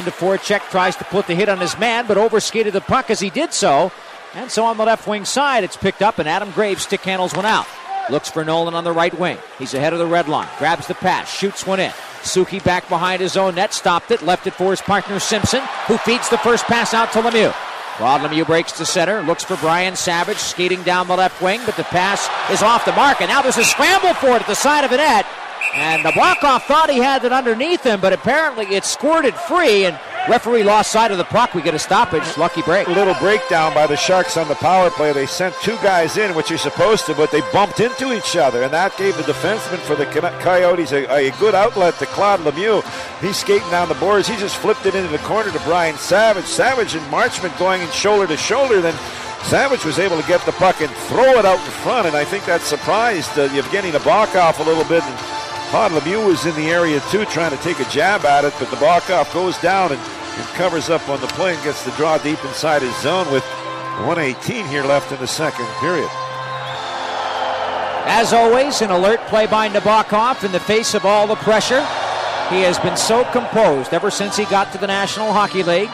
into forecheck, tries to put the hit on his man, but overskated the puck as he did so. And so on the left wing side, it's picked up, and Adam Graves stick handles one out. Looks for Nolan on the right wing. He's ahead of the red line. Grabs the pass, shoots one in. Suki back behind his own net, stopped it, left it for his partner Simpson, who feeds the first pass out to Lemieux. Rod Lemieux breaks to center, looks for Brian Savage, skating down the left wing, but the pass is off the mark, and now there's a scramble for it at the side of the net. And Nabokov thought he had it underneath him, but apparently it squirted free, and referee lost sight of the puck. We get a stoppage. Lucky break. A little breakdown by the Sharks on the power play. They sent two guys in, which you're supposed to, but they bumped into each other, and that gave the defenseman for the Coyotes a good outlet to Claude Lemieux. He's skating down the boards. He just flipped it into the corner to Brian Savage. Savage and Marchment going in shoulder to shoulder. Then Savage was able to get the puck and throw it out in front, and I think that surprised Yevgeny Nabokov a little bit. And Claude Lemieux was in the area too, trying to take a jab at it, but Nabokov goes down and covers up on the play and gets the draw deep inside his zone with 1:18 here left in the second period. As always, an alert play by Nabokov in the face of all the pressure. He has been so composed ever since he got to the National Hockey League.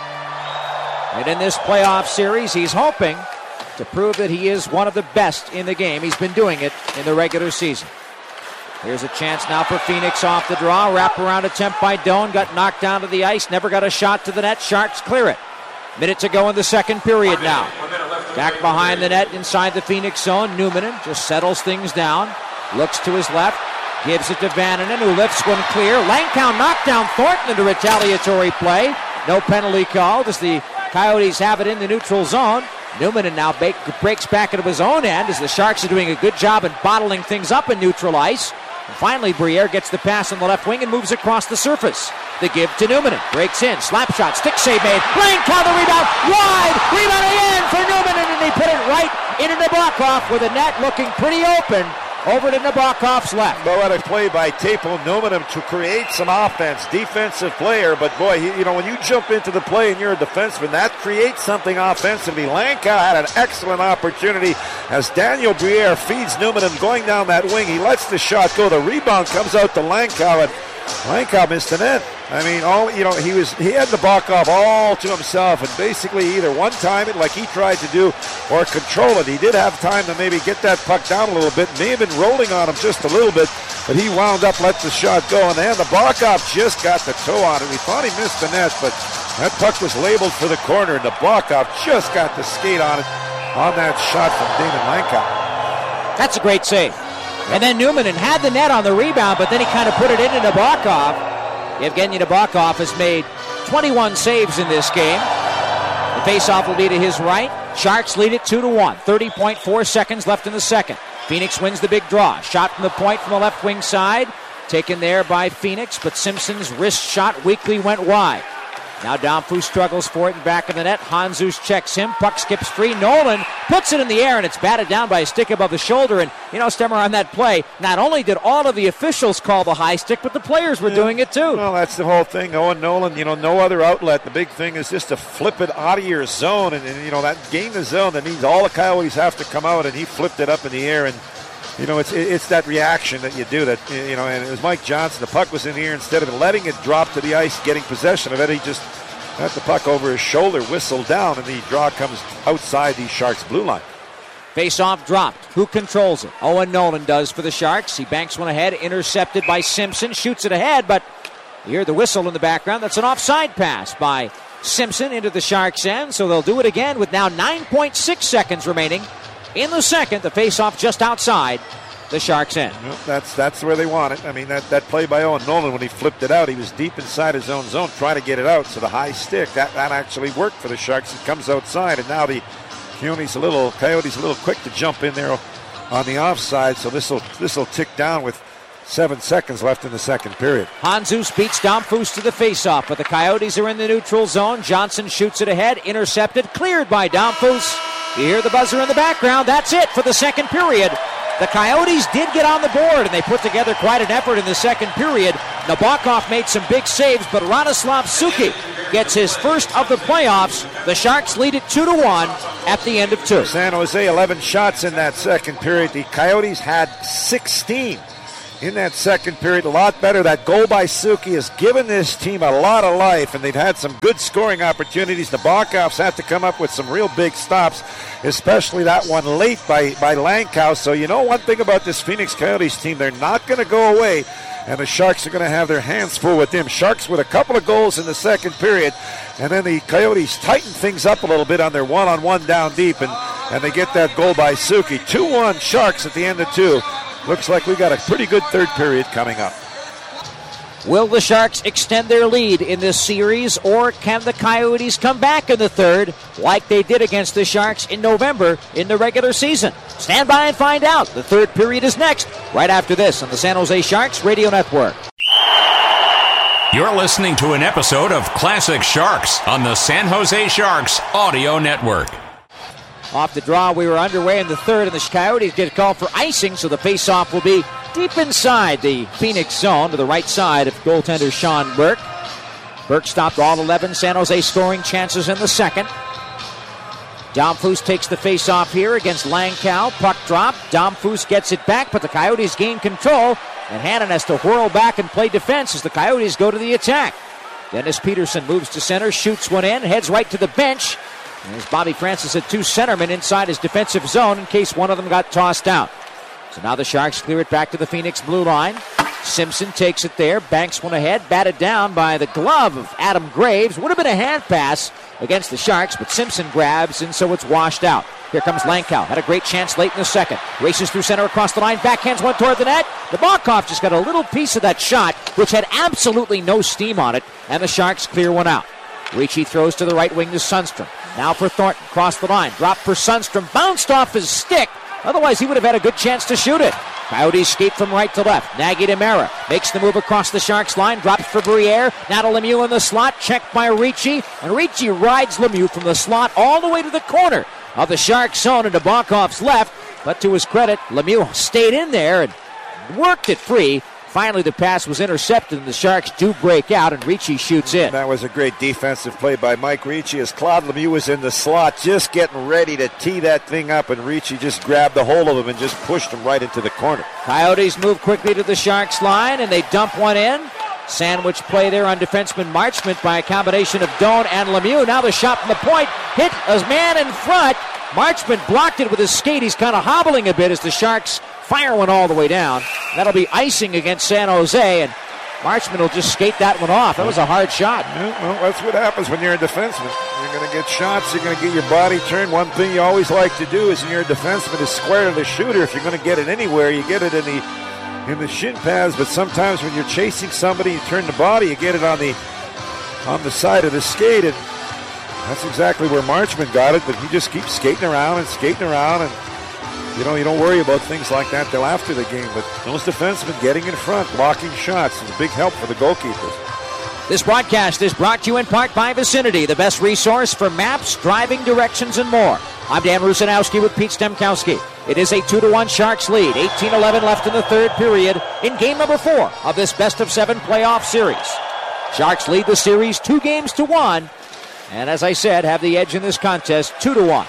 And in this playoff series, he's hoping to prove that he is one of the best in the game. He's been doing it in the regular season. Here's a chance now for Phoenix off the draw. Wraparound attempt by Doan. Got knocked down to the ice. Never got a shot to the net. Sharks clear it. Minute to go in the second period now. Back behind the net inside the Phoenix zone. Numminen just settles things down. Looks to his left. Gives it to Vananen, who lifts one clear. Langkow knocked down Thornton into retaliatory play. No penalty called as the Coyotes have it in the neutral zone. Numminen now breaks back into his own end as the Sharks are doing a good job in bottling things up in neutral ice. And finally, Briere gets the pass on the left wing and moves across the surface. The give to Numminen. Breaks in. Slap shot. Stick save made. Langkow the rebound. Wide. Rebound again for Numminen. And they put it right into Nabokov with the net looking pretty open. Over to Nabokov's left. Well, what a play by Teppo Numminen to create some offense. Defensive player, but boy, when you jump into the play and you're a defenseman, that creates something offensively. Langkow had an excellent opportunity as Daniel Briere feeds Numminen going down that wing. He lets the shot go. The rebound comes out to Langkow, and Langkow missed the net. I mean, he had Nabokov all to himself, and basically either one-time it like he tried to do or control it. He did have time to maybe get that puck down a little bit. May have been rolling on him just a little bit, but he wound up, let the shot go, and then Nabokov just got the toe on it. We thought he missed the net, but that puck was labeled for the corner, and Nabokov just got the skate on it on that shot from Damon Langkow. That's a great save. And then Numminen had the net on the rebound, but then he kind of put it into Nabokov. Evgeny Nabokov has made 21 saves in this game. The faceoff will be to his right. Sharks lead it 2-1. 30.4 seconds left in the second. Phoenix wins the big draw. Shot from the point from the left wing side. Taken there by Phoenix, but Simpson's wrist shot weakly went wide. Now Danfus struggles for it and back of the net. Hanzus checks him. Puck skips free. Nolan puts it in the air, and it's batted down by a stick above the shoulder. And, Stemmer, on that play, not only did all of the officials call the high stick, but the players were doing it too. Well, that's the whole thing. Owen Nolan, no other outlet. The big thing is just to flip it out of your zone. And that gain the zone, that means all the Coyotes have to come out, and he flipped it up in the air. And it's that reaction that you do that, and it was Mike Johnson. The puck was in the air. Instead of letting it drop to the ice, getting possession of it, he just got the puck over his shoulder, whistled down, and the draw comes outside the Sharks' blue line. Face-off dropped. Who controls it? Owen Nolan does for the Sharks. He banks one ahead, intercepted by Simpson, shoots it ahead, but you hear the whistle in the background. That's an offside pass by Simpson into the Sharks' end, so they'll do it again with now 9.6 seconds remaining in the second. The face-off just outside the Sharks' end. Well, that's where they want it. I mean, that play by Owen Nolan, when he flipped it out, he was deep inside his own zone trying to get it out. So the high stick, that actually worked for the Sharks. It comes outside, and now the Coyotes a little quick to jump in there on the offside. So this will tick down with 7 seconds left in the second period. Hanzus beats Danfus to the faceoff, but the Coyotes are in the neutral zone. Johnson shoots it ahead, intercepted, cleared by Danfus. You hear the buzzer in the background. That's it for the second period. The Coyotes did get on the board, and they put together quite an effort in the second period. Nabokov made some big saves, but Radoslav Suki gets his first of the playoffs. The Sharks lead it 2-1 at the end of 2. San Jose, 11 shots in that second period. The Coyotes had 16 in that second period, a lot better. That goal by Suki has given this team a lot of life, and they've had some good scoring opportunities. The Bakovs had to come up with some real big stops, especially that one late by Langkow. So you know one thing about this Phoenix Coyotes team, they're not going to go away, and the Sharks are going to have their hands full with them. Sharks with a couple of goals in the second period, and then the Coyotes tighten things up a little bit on their one-on-one down deep, and they get that goal by Suki. 2-1 Sharks at the end of 2. Looks like we got a pretty good third period coming up. Will the Sharks extend their lead in this series, or can the Coyotes come back in the third like they did against the Sharks in November in the regular season? Stand by and find out. The third period is next, right after this on the San Jose Sharks Radio Network. You're listening to an episode of Classic Sharks on the San Jose Sharks Audio Network. Off the draw, we were underway in the third, and the Coyotes get called for icing, so the faceoff will be deep inside the Phoenix zone to the right side of goaltender Sean Burke. Burke stopped all 11 San Jose scoring chances in the second. Domfus takes the faceoff here against Langkow. Puck drop. Domfus gets it back, but the Coyotes gain control, and Hannon has to whirl back and play defense as the Coyotes go to the attack. Dennis Peterson moves to center, shoots one in, heads right to the bench. As Bobby Francis had 2 centermen inside his defensive zone in case one of them got tossed out. So now the Sharks clear it back to the Phoenix blue line. Simpson takes it there, banks one ahead, batted down by the glove of Adam Graves. Would have been a hand pass against the Sharks, but Simpson grabs, and so it's washed out. Here comes Langkow. Had a great chance late in the second. Races through center across the line, backhands one toward the net. Nabokov just got a little piece of that shot, which had absolutely no steam on it, and the Sharks clear one out. Ricci throws to the right wing to Sundstrom. Now for Thornton, cross the line, drop for Sundstrom, bounced off his stick. Otherwise, he would have had a good chance to shoot it. Coyotes skate from right to left. Nagy to Mara. Makes the move across the Sharks line. Drops for Briere. Now to Lemieux in the slot. Checked by Ricci. And Ricci rides Lemieux from the slot all the way to the corner of the Sharks zone into Bakov's left. But to his credit, Lemieux stayed in there and worked it free. Finally, the pass was intercepted, and the Sharks do break out, and Ricci shoots in. That was a great defensive play by Mike Ricci as Claude Lemieux was in the slot, just getting ready to tee that thing up, and Ricci just grabbed a hold of him and just pushed him right into the corner. Coyotes move quickly to the Sharks line, and they dump one in. Sandwich play there on defenseman Marchment by a combination of Doan and Lemieux. Now the shot from the point, hit a man in front. Marchment blocked it with his skate. He's kind of hobbling a bit as the Sharks fire one all the way down. That'll be icing against San Jose, and Marchment will just skate that one off. That was a hard shot. Yeah, well, that's what happens when you're a defenseman. You're going to get shots. You're going to get your body turned. One thing you always like to do is when you're a defenseman is square to the shooter. If you're going to get it anywhere, you get it in the shin pads. But sometimes when you're chasing somebody, you turn the body, you get it on the side of the skate. And that's exactly where Marchment got it. But he just keeps skating around, and you don't worry about things like that till after the game. But those defensemen getting in front, blocking shots is a big help for the goalkeepers. This broadcast is brought to you in part by Vicinity, the best resource for maps, driving directions, and more. I'm Dan Rusanowski with Pete Stemkowski. It is a 2-1 Sharks lead. 18-11 left in the third period in game number 4 of this best-of-7 playoff series. Sharks lead the series 2-1, and as I said, have the edge in this contest 2-1.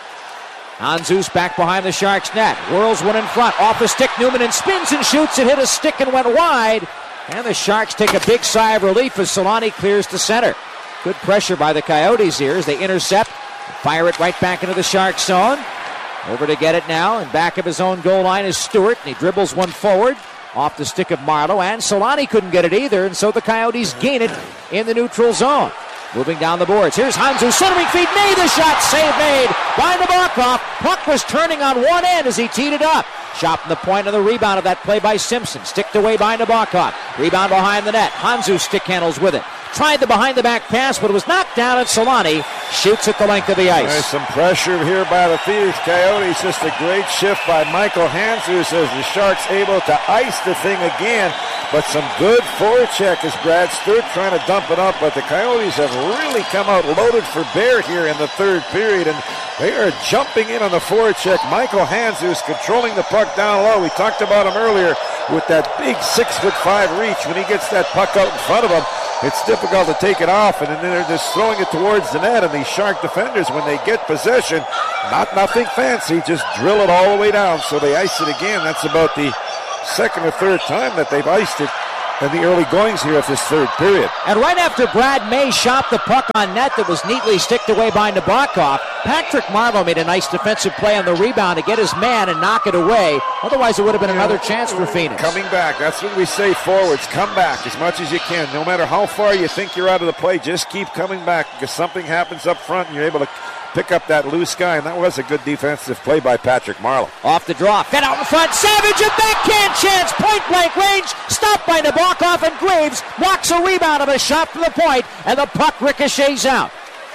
Handzus back behind the Sharks net. Whirls one in front. Off the stick, Newman, and spins and shoots. It hit a stick and went wide. And the Sharks take a big sigh of relief as Solani clears to center. Good pressure by the Coyotes here as they intercept. Fire it right back into the Sharks zone. Over to get it now. And back of his own goal line is Stewart. And he dribbles one forward. Off the stick of Marleau. And Solani couldn't get it either. And so the Coyotes gain it in the neutral zone. Moving down the boards. Here's Handzus, centering feed, made the shot, save made by Nabokov. Puck was turning on one end as he teed it up. Shot from the point of the rebound of that play by Simpson. Sticked away by Nabokov. Rebound behind the net. Handzus stick handles with it. Tried the behind-the-back pass, but it was knocked down at Solani. Shoots at the length of the ice. There's some pressure here by the Phoenix Coyotes. Just a great shift by Michael Handzus as the Sharks able to ice the thing again. But some good forecheck as Brad Stewart trying to dump it up. But the Coyotes have really come out loaded for bear here in the third period. And they are jumping in on the forecheck. Michael Handzus controlling the puck down low. We talked about him earlier with that big 6'5" reach. When he gets that puck out in front of him, it's difficult to take it off, and then they're just throwing it towards the net. And these Shark defenders, when they get possession, nothing fancy, just drill it all the way down. So they ice it again. That's about the second or third time that they've iced it in the early goings here of this third period. And right after Brad May shot the puck on net that was neatly sticked away by Nabokov, Patrick Marleau made a nice defensive play on the rebound to get his man and knock it away. Otherwise, it would have been another chance for Phoenix. Coming back. That's what we say, forwards. Come back as much as you can. No matter how far you think you're out of the play, just keep coming back because something happens up front and you're able to pick up that loose guy, and that was a good defensive play by Patrick Marleau. Off the draw, fed out in front, Savage, a backhand chance, point-blank range, stopped by Nabokov, and Graves blocks a rebound of a shot from the point, and the puck ricochets out.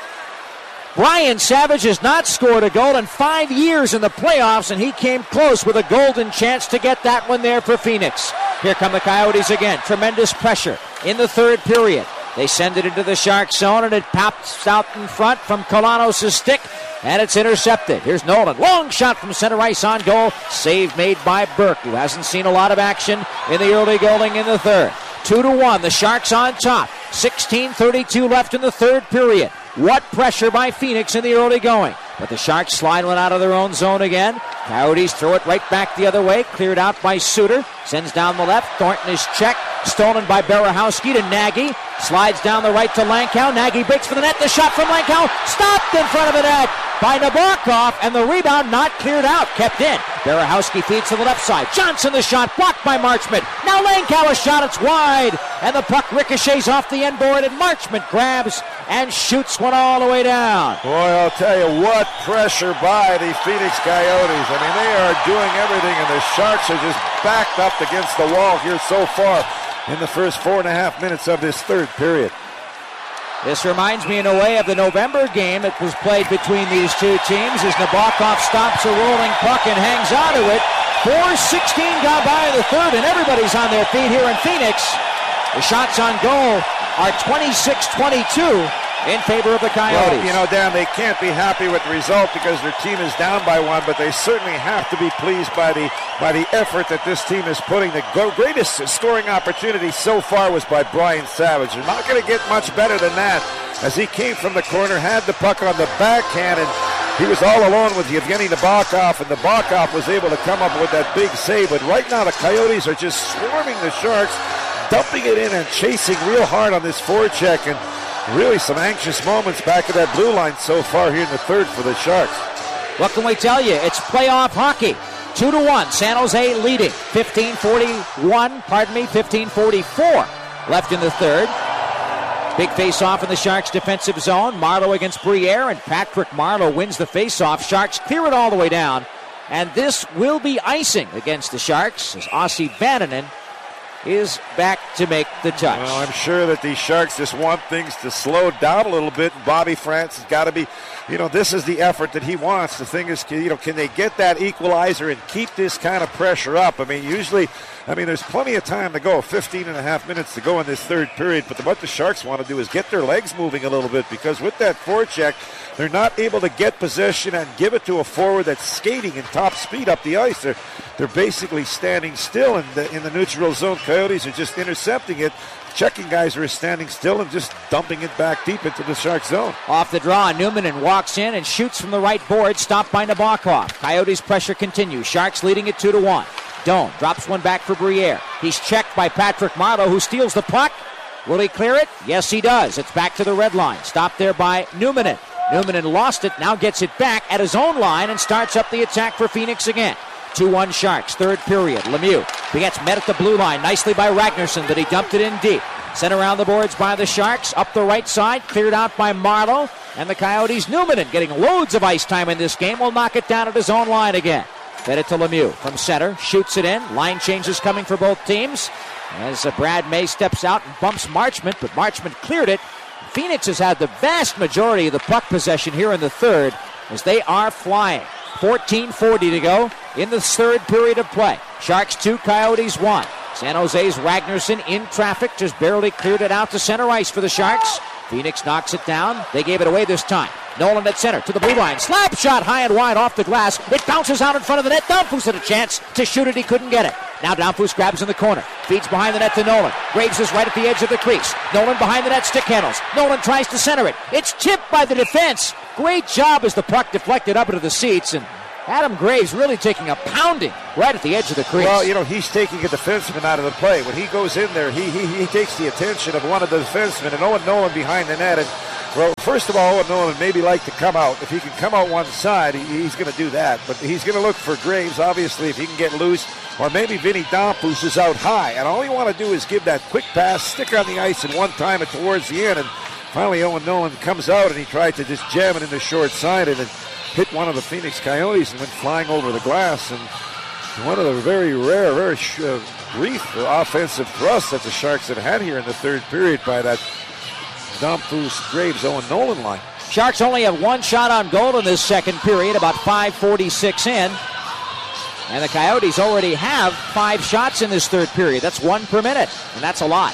Brian Savage has not scored a goal in 5 years in the playoffs, and he came close with a golden chance to get that one there for Phoenix. Here come the Coyotes again. Tremendous pressure in the third period. They send it into the Shark zone, and it pops out in front from Kolanos' stick, and it's intercepted. Here's Nolan. Long shot from center ice on goal. Save made by Burke, who hasn't seen a lot of action in the early going in the third. 2-1, the Sharks on top. 16:32 left in the third period. What pressure by Phoenix in the early going. But the Sharks slide one out of their own zone again. Coyotes throw it right back the other way. Cleared out by Suter. Sends down the left. Thornton is checked. Stolen by Berehowski to Nagy. Slides down the right to Lankow. Nagy breaks for the net. The shot from Lankow. Stopped in front of the net by Nabokov. And the rebound not cleared out. Kept in. Berehowski feeds to the left side. Johnson the shot. Blocked by Marchment. Now Lankow a shot. It's wide. And the puck ricochets off the end board. And Marchment grabs and shoots one all the way down. Boy, I'll tell you what pressure by the Phoenix Coyotes. I mean, they are doing everything, and the Sharks are just backed up against the wall here so far in the first 4.5 minutes of this third period. This reminds me in a way of the November game that was played between these two teams as Nabokov stops a rolling puck and hangs onto it. 4:16 gone by in the third, and everybody's on their feet here in Phoenix. The shots on goal are 26-22 in favor of the Coyotes. Well, you know, Dan, they can't be happy with the result because their team is down by one, but they certainly have to be pleased by the effort that this team is putting. The greatest scoring opportunity so far was by Brian Savage. They're not going to get much better than that as he came from the corner, had the puck on the backhand, and he was all alone with Yevgeny Nabokov, and Nabokov was able to come up with that big save. But right now the Coyotes are just swarming the Sharks, dumping it in and chasing real hard on this forecheck, and really some anxious moments back at that blue line so far here in the third for the Sharks. What can we tell you? It's playoff hockey. 2-1, San Jose leading. 15:44 left in the third. Big face-off in the Sharks' defensive zone. Marleau against Briere, and Patrick Marleau wins the face-off. Sharks clear it all the way down, and this will be icing against the Sharks as Ossi Vananen is back to make the touch. Well, I'm sure that the Sharks just want things to slow down a little bit. Bobby France has got to be, this is the effort that he wants. The thing is, can they get that equalizer and keep this kind of pressure up? I mean, there's plenty of time to go, 15.5 minutes to go in this third period, but what the Sharks want to do is get their legs moving a little bit because with that forecheck, they're not able to get possession and give it to a forward that's skating in top speed up the ice. They're basically standing still in the neutral zone. Coyotes are just intercepting it. Checking guys are standing still and just dumping it back deep into the Shark zone. Off the draw, Newman walks in and shoots from the right board, stopped by Nabokov. Coyotes' pressure continues. Sharks leading it 2-1. Doan drops one back for Briere. He's checked by Patrick Marleau, who steals the puck. Will he clear it? Yes, he does. It's back to the red line. Stopped there by Newman. Newman lost it, now gets it back at his own line and starts up the attack for Phoenix again. 2-1 Sharks, third period. Lemieux gets met at the blue line nicely by Ragnarsson, but he dumped it in deep. Sent around the boards by the Sharks, up the right side, cleared out by Marleau, and the Coyotes, Newman, getting loads of ice time in this game, will knock it down at his own line again. Fed it to Lemieux from center, shoots it in. Line changes coming for both teams as Brad May steps out and bumps Marchment, but Marchment cleared it. Phoenix has had the vast majority of the puck possession here in the third as they are flying. 14:40 to go in the third period of play. Sharks 2, Coyotes 1. San Jose's Ragnarsson in traffic, just barely cleared it out to center ice for the Sharks. Phoenix knocks it down. They gave it away this time. Nolan at center to the blue line. Slap shot high and wide off the glass. It bounces out in front of the net. Downfuss had a chance to shoot it. He couldn't get it. Now Downfuss grabs in the corner. Feeds behind the net to Nolan. Graves is right at the edge of the crease. Nolan behind the net, stick handles. Nolan tries to center it. It's tipped by the defense. Great job as the puck deflected up into the seats. And Adam Graves really taking a pounding right at the edge of the crease. Well, he's taking a defenseman out of the play. When he goes in there, he takes the attention of one of the defensemen, and Owen Nolan behind the net. And, well, first of all, Owen Nolan maybe like to come out. If he can come out one side, he's going to do that. But he's going to look for Graves, obviously, if he can get loose. Or maybe Vinny Damphousse is out high. And all you want to do is give that quick pass, stick on the ice, and one time it towards the end. And finally, Owen Nolan comes out, and he tried to just jam it in the short side and hit one of the Phoenix Coyotes and went flying over the glass. And one of the very rare, very brief offensive thrusts that the Sharks have had here in the third period by that Damphousse, Graves, Owen Nolan line. Sharks only have one shot on goal in this second period, about 5:46 in. And the Coyotes already have 5 shots in this third period. That's 1 per minute, and that's a lot.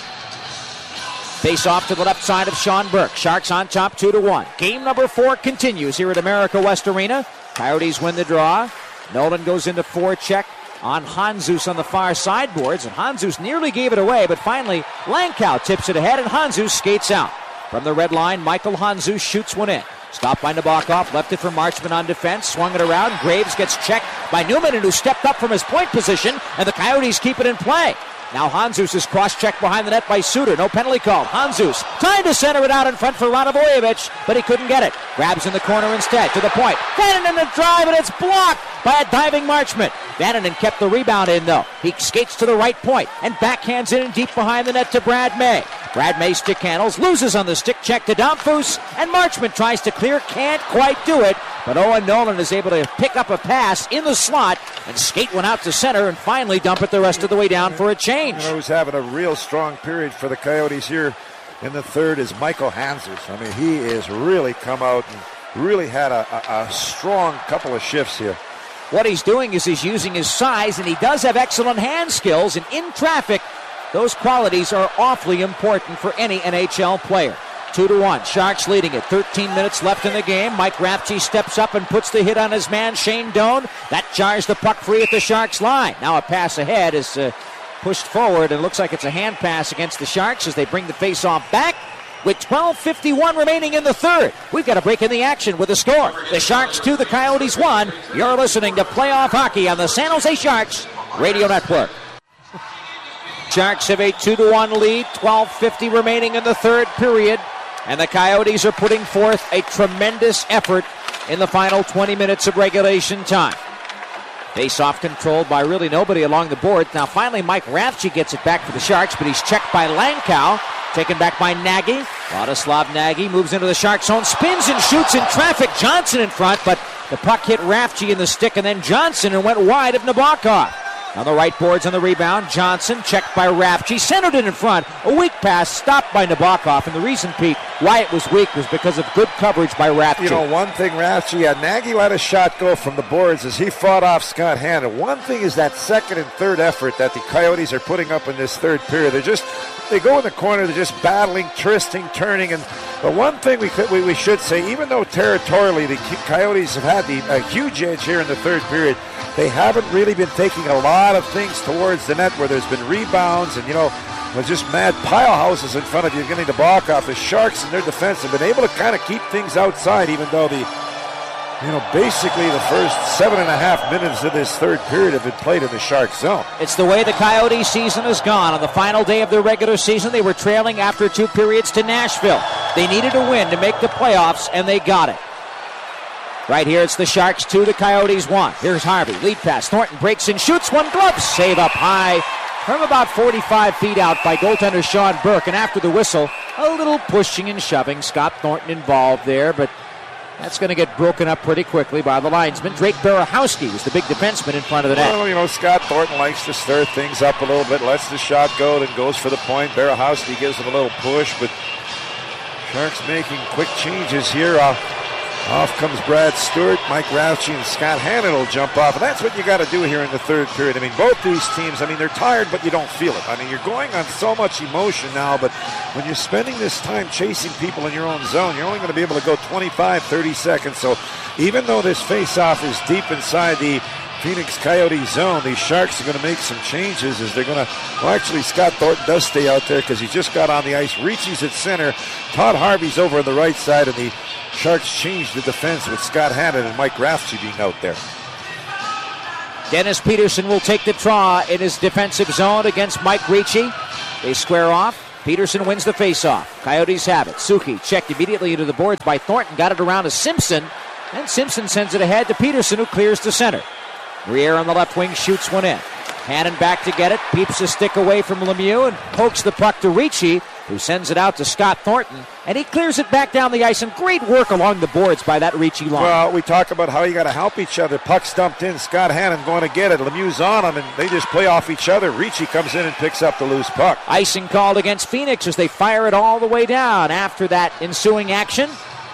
Face off to the left side of Sean Burke. Sharks on top 2-1. Game number 4 continues here at America West Arena. Coyotes win the draw. Nolan goes into forecheck on Handzus on the far sideboards, and Handzus nearly gave it away, but finally Langkow tips it ahead, and Handzus skates out. From the red line, Michael Handzus shoots one in. Stopped by Nabokov, left it for Marchment on defense, swung it around. Graves gets checked by Newman, who stepped up from his point position, and the Coyotes keep it in play. Now Handzus is cross-checked behind the net by Suter. No penalty call. Handzus trying to center it out in front for Radovojevic, but he couldn't get it. Grabs in the corner instead, to the point. Vananen in the drive, and it's blocked by a diving Marchment. Vananen kept the rebound in, though. He skates to the right point and backhands it in deep behind the net to Brad May. Brad May stick handles, loses on the stick check to Damphousse, and Marchment tries to clear, can't quite do it. But Owen Nolan is able to pick up a pass in the slot and skate one out to center and finally dump it the rest of the way down for a change. Who's having a real strong period for the Coyotes here in the third is Michael Handzus. I mean, he has really come out and really had a strong couple of shifts here. What he's doing is he's using his size, and he does have excellent hand skills, and in traffic, those qualities are awfully important for any NHL player. 2-1. Sharks leading it. 13 minutes left in the game. Mike Rafchi steps up and puts the hit on his man, Shane Doan. That jars the puck free at the Sharks line. Now a pass ahead is pushed forward, and it looks like it's a hand pass against the Sharks as they bring the face-off back with 12:51 remaining in the third. We've got a break in the action with the score. The Sharks 2, the Coyotes 1. You're listening to Playoff Hockey on the San Jose Sharks Radio Network. Sharks have a 2-1 lead, 12:50 remaining in the third period, and the Coyotes are putting forth a tremendous effort in the final 20 minutes of regulation time. Face-off controlled by really nobody along the board. Now finally Mike Rafchi gets it back for the Sharks, but he's checked by Langkow. Taken back by Nagy. Vladislav Nagy moves into the Sharks' zone, spins and shoots in traffic. Johnson in front, but the puck hit Rafchi in the stick and then Johnson and went wide of Nabokov. On the right boards on the rebound, Johnson checked by Rafchi, centered it in front. A weak pass stopped by Nabokov, and the reason, Pete, why it was weak was because of good coverage by Rafchi. You know, one thing Rafchi had, Nagy let a shot go from the boards as he fought off Scott Hannon. One thing is that second and third effort that the Coyotes are putting up in this third period. They go in the corner, they're just battling, twisting, turning, but one thing we should say, even though territorially the Coyotes have had a huge edge here in the third period, they haven't really been taking a lot of things towards the net where there's been rebounds and, with just mad pile houses in front of you getting the block off. The Sharks and their defense have been able to kind of keep things outside, even though basically the first 7.5 minutes of this third period have been played in the Sharks zone. It's the way the Coyote season has gone. On the final day of their regular season, they were trailing after 2 periods to Nashville. They needed a win to make the playoffs, and they got it. Right here, it's the Sharks 2, the Coyotes 1. Here's Harvey, lead pass. Thornton breaks and shoots one, glove save up high from about 45 feet out by goaltender Sean Burke. And after the whistle, a little pushing and shoving. Scott Thornton involved there, but that's going to get broken up pretty quickly by the linesman. Drake Berehowski was the big defenseman in front of the net. Well, Scott Thornton likes to stir things up a little bit, lets the shot go, then goes for the point. Berehowski gives him a little push, but Sharks making quick changes here. Off comes Brad Stewart, Mike Rafchi, and Scott Hannon will jump off. And that's what you got to do here in the third period. Both these teams, they're tired, but you don't feel it. You're going on so much emotion now, but when you're spending this time chasing people in your own zone, you're only going to be able to go 25, 30 seconds. So even though this face-off is deep inside the Phoenix Coyote zone, these Sharks are going to make some changes as they're going to, actually Scott Thornton does stay out there because he just got on the ice. Ricci's at center. Todd Harvey's over on the right side, and the Sharks changed the defense with Scott Hannon and Mike Rafchi being out there. Dennis Peterson will take the draw in his defensive zone against Mike Ricci. They square off. Peterson wins the faceoff. Coyotes have it. Suki checked immediately into the boards by Thornton. Got it around to Simpson. And Simpson sends it ahead to Peterson, who clears to center. Briere on the left wing shoots one in. Hannon back to get it. Peeps a stick away from Lemieux and pokes the puck to Ricci, who sends it out to Scott Thornton. And he clears it back down the ice. And great work along the boards by that Ricci line. Well, we talk about how you got to help each other. Puck stumped in. Scott Hannon going to get it. Lemieux's on him, and they just play off each other. Ricci comes in and picks up the loose puck. Icing called against Phoenix as they fire it all the way down after that ensuing action.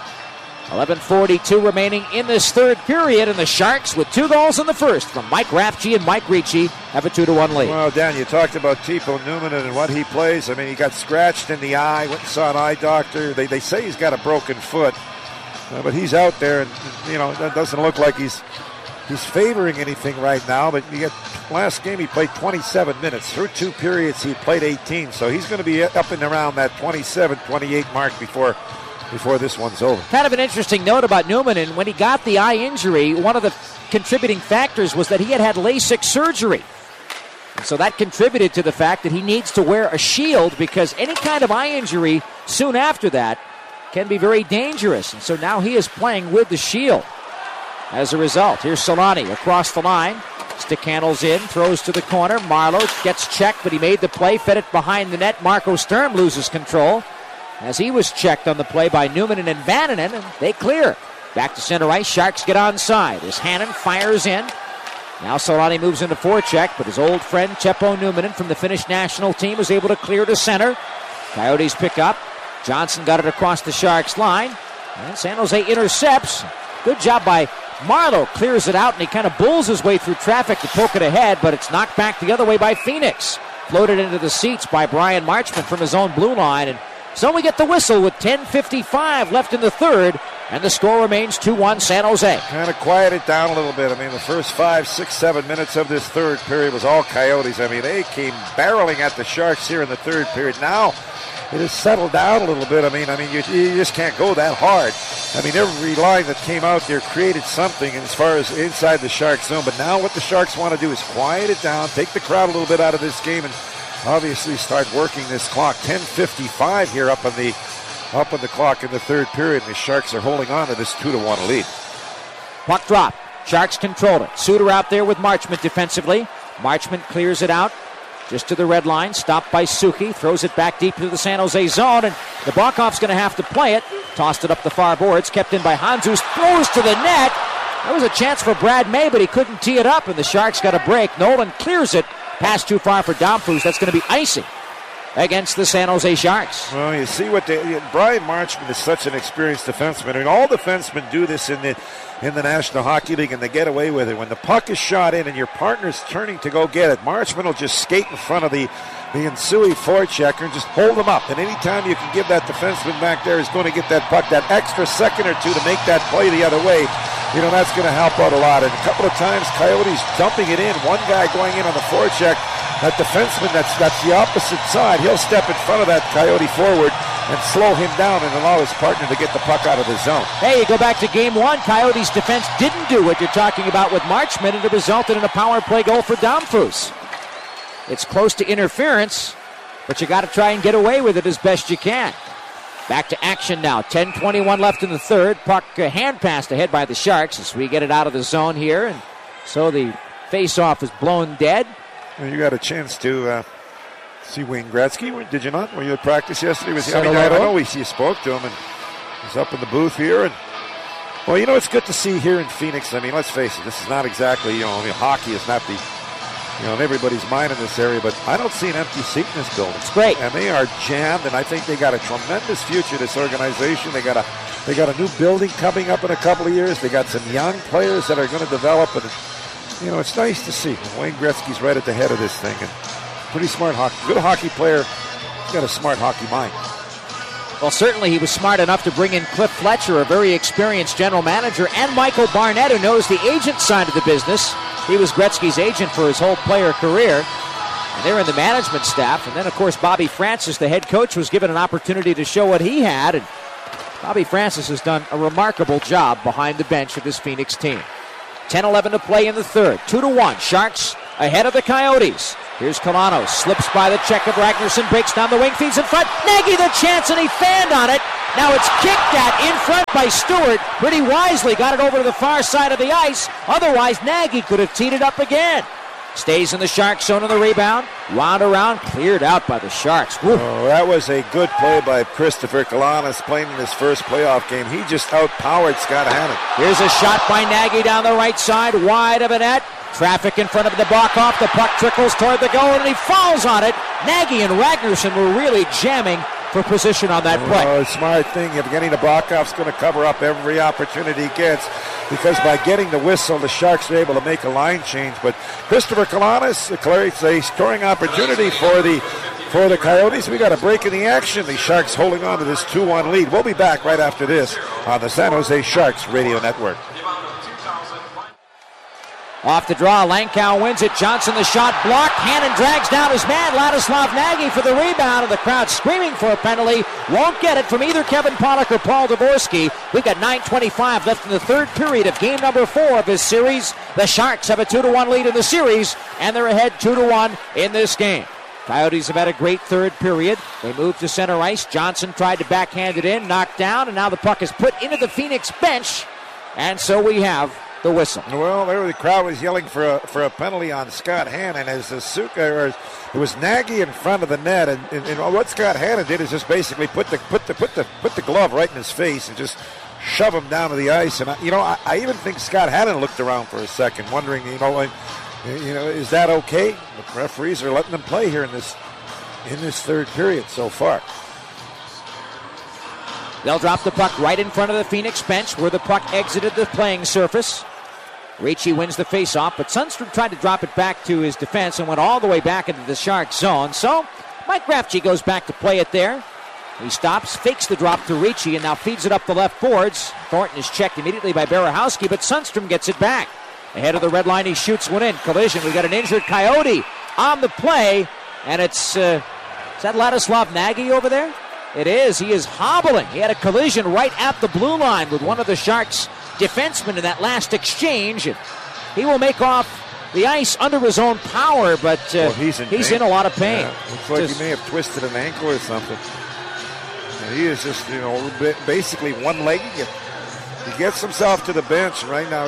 11:42 remaining in this third period, and the Sharks, with 2 goals in the first from Mike Raffji and Mike Ricci, have a 2-1 lead. Well, Dan, you talked about Teppo Numminen and what he plays. I mean, he got scratched in the eye, went and saw an eye doctor. They say he's got a broken foot, but he's out there, and that doesn't look like he's favoring anything right now. But last game he played 27 minutes. Through 2 periods he played 18, so he's going to be up and around that 27, 28 mark before this one's over. Kind of an interesting note about Numminen. When he got the eye injury, one of the contributing factors was that he had LASIK surgery. And so that contributed to the fact that he needs to wear a shield, because any kind of eye injury soon after that can be very dangerous. And so now he is playing with the shield. As a result, here's Solani across the line. Stick handles in, throws to the corner. Marleau gets checked, but he made the play, fed it behind the net. Marco Sturm loses control as he was checked on the play by Numminen and Vananen, and they clear. Back to center ice. Sharks get onside as Hannon fires in. Now Solani moves into forecheck, but his old friend Teppo Numminen from the Finnish national team was able to clear to center. Coyotes pick up. Johnson got it across the Sharks line, and San Jose intercepts. Good job by Marleau. Clears it out, and he kind of bulls his way through traffic to poke it ahead, but it's knocked back the other way by Phoenix. Floated into the seats by Brian Marchment from his own blue line, and so we get the whistle with 10:55 left in the third, and the score remains 2-1 San Jose. Kind of quiet it down a little bit. I mean, the first 5, 6, 7 minutes of this third period was all Coyotes. I mean, they came barreling at the Sharks here in the third period. Now it has settled down a little bit. I mean, you just can't go that hard. I mean, every line that came out there created something as far as inside the Sharks zone. But now what the Sharks want to do is quiet it down, take the crowd a little bit out of this game, and obviously start working this clock. 10:55 here up on the clock in the third period, and the Sharks are holding on to this 2-1 lead. Puck drop. Sharks control it. Suter out there with Marchment defensively. Marchment clears it out just to the red line. Stopped by Suki. Throws it back deep into the San Jose zone, and Nabokov's going to have to play it. Tossed it up the far boards. Kept in by Handzus. Throws to the net. There was a chance for Brad May, but he couldn't tee it up, and the Sharks got a break. Nolan clears it. Pass too far for Domfus. That's going to be icing against the San Jose Sharks. Well, you see what Brian Marchment is such an experienced defenseman. I mean, all defensemen do this in the National Hockey League, and they get away with it. When the puck is shot in and your partner's turning to go get it, Marchment will just skate in front of the ensuing forechecker and just hold him up. And anytime you can give that defenseman back there, he's going to get that puck that extra second or two to make that play the other way. That's going to help out a lot. And a couple of times, Coyotes dumping it in. One guy going in on the forecheck. That defenseman, that's the opposite side. He'll step in front of that Coyote forward and slow him down and allow his partner to get the puck out of the zone. Hey, you go back to game one. Coyotes defense didn't do what you're talking about with Marchment, and it resulted in a power play goal for Domfus. It's close to interference, but you got to try and get away with it as best you can. Back to action now. 10:21 left in the third. Puck hand passed ahead by the Sharks as we get it out of the zone here, and so the face-off is blown dead. Well, you got a chance to see Wayne Gretzky, did you not? Were you at practice yesterday? I know you spoke to him, and he's up in the booth here. And well, it's good to see here in Phoenix. I mean, let's face it, this is not exactly, hockey is not the, in everybody's mind in this area, but I don't see an empty seat in this building. It's great. And they are jammed, and I think they got a tremendous future, this organization. They got a new building coming up in a couple of years. They got some young players that are going to develop, and it's nice to see. Wayne Gretzky's right at the head of this thing, and pretty smart hockey. Good hockey player. He's got a smart hockey mind. Well, certainly he was smart enough to bring in Cliff Fletcher, a very experienced general manager, and Michael Barnett, who knows the agent side of the business. He was Gretzky's agent for his whole player career. And they're in the management staff. And then, of course, Bobby Francis, the head coach, was given an opportunity to show what he had. And Bobby Francis has done a remarkable job behind the bench of this Phoenix team. 10-11 to play in the third. 2-1. Sharks ahead of the Coyotes. Here's Kalanos. Slips by the check of Ragnarsson. Breaks down the wing. Feeds in front. Nagy the chance, and he fanned on it. Now it's kicked at in front by Stewart. Pretty wisely got it over to the far side of the ice. Otherwise, Nagy could have teed it up again. Stays in the Shark zone on the rebound. Wound around, cleared out by the Sharks. Woo. Oh, that was a good play by Christopher Kalanos playing in his first playoff game. He just outpowered Scott Hannon. Here's a shot by Nagy down the right side, wide of the net. Traffic in front of Nabokov. The puck trickles toward the goal, and he falls on it. Nagy and Ragnarsson were really jamming for position on that play. Oh, smart thing. Evgeny Nabokov's going to cover up every opportunity he gets, because by getting the whistle, the Sharks are able to make a line change. But Christopher Kalanos creates a scoring opportunity for the Coyotes. We got a break in the action. The Sharks holding on to this 2-1 lead. We'll be back right after this on the San Jose Sharks Radio Network. Off the draw, Langkow wins it. Johnson the shot blocked. Hannon drags down his man. Ladislav Nagy for the rebound, and the crowd screaming for a penalty. Won't get it from either Kevin Pollock or Paul Dvorsky. We've got 9:25 left in the third period of game number 4 of this series. The Sharks have a 2-1 lead in the series, and they're ahead 2-1 in this game. Coyotes have had a great third period. They moved to center ice. Johnson tried to backhand it in, knocked down, and now the puck is put into the Phoenix bench. And so we have the whistle. Well, there the crowd was yelling for a penalty on Scott Hannon as it was Nagy in front of the net, and what Scott Hannon did is just basically put the glove right in his face and just shove him down to the ice. And I even think Scott Hannon looked around for a second, wondering, is that okay? The referees are letting them play here in this third period so far. They'll drop the puck right in front of the Phoenix bench where the puck exited the playing surface. Ricci wins the faceoff, but Sundstrom tried to drop it back to his defense and went all the way back into the Shark zone. So Mike Rafferty goes back to play it there. He stops, fakes the drop to Ricci, and now feeds it up the left boards. Thornton is checked immediately by Berehowski, but Sundstrom gets it back. Ahead of the red line, he shoots one in. Collision. We got an injured Coyote on the play, and is that Ladislav Nagy over there? It is. He is hobbling. He had a collision right at the blue line with one of the Sharks' defensemen in that last exchange. And he will make off the ice under his own power, but he's in a lot of pain. Yeah, looks like he may have twisted an ankle or something. And he is just, basically one-legging it. He gets himself to the bench, and right now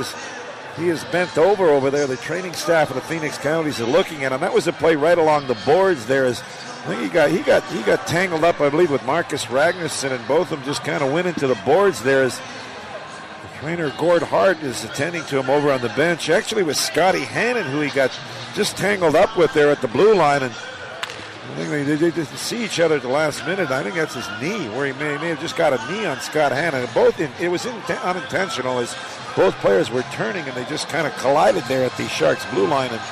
he is bent over there. The training staff of the Phoenix Coyotes are looking at him. That was a play right along the boards there. I think he got tangled up, I believe, with Marcus Ragnarsson, and both of them just kind of went into the boards there as the trainer Gord Hart is attending to him over on the bench. Actually, it was Scotty Hannon who he got just tangled up with there at the blue line, and I think they didn't see each other at the last minute. I think that's his knee, where he may have just got a knee on Scott Hannon. It was unintentional as both players were turning, and they just kind of collided there at the Sharks blue line, and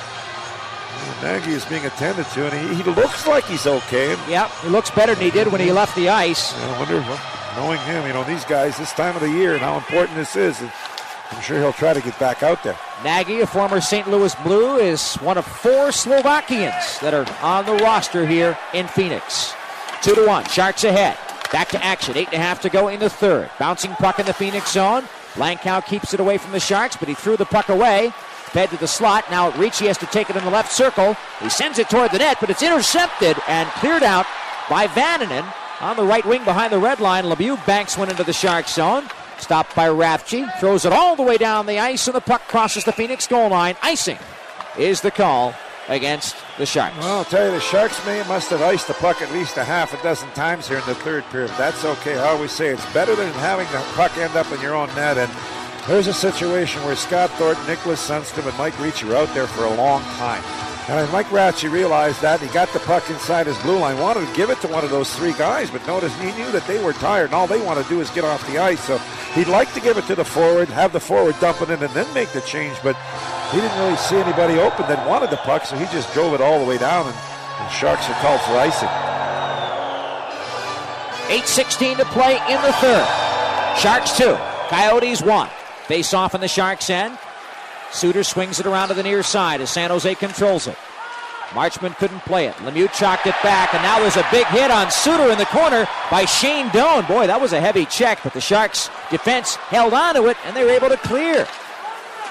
Nagy is being attended to, and he looks like he's okay. Yeah, he looks better than he did when he left the ice. I wonder, knowing him, these guys this time of the year and how important this is, I'm sure he'll try to get back out there. Nagy, a former St. Louis Blue, is one of 4 Slovakians that are on the roster here in Phoenix. 2-1, Sharks ahead. Back to action, 8.5 to go in the third. Bouncing puck in the Phoenix zone. Langkow keeps it away from the Sharks, but he threw the puck away. Fed to the slot. Now Ricci has to take it in the left circle. He sends it toward the net, but it's intercepted and cleared out by Vananen on the right wing behind the red line. Lemieux banks one into the Shark zone. Stopped by Rafferty. Throws it all the way down the ice, and the puck crosses the Phoenix goal line. Icing is the call against the Sharks. Well, I'll tell you, the Sharks must have iced the puck at least a half a dozen times here in the third period. That's okay. I always say it's better than having the puck end up in your own net, and there's a situation where Scott Thornton, Nicholas Sundstrom, and Mike Ricci were out there for a long time. And Mike Ricci realized that. He got the puck inside his blue line, wanted to give it to one of those 3 guys, but notice he knew that they were tired, and all they want to do is get off the ice. So he'd like to give it to the forward, have the forward dump it in, and then make the change, but he didn't really see anybody open that wanted the puck, so he just drove it all the way down, and Sharks are called for icing. 8:16 to play in the third. Sharks 2, Coyotes 1. Face off on the Sharks' end. Suter swings it around to the near side as San Jose controls it. Marchman couldn't play it. Lemieux chalked it back, and now there's a big hit on Suter in the corner by Shane Doan. Boy, that was a heavy check, but the Sharks' defense held on to it, and they were able to clear.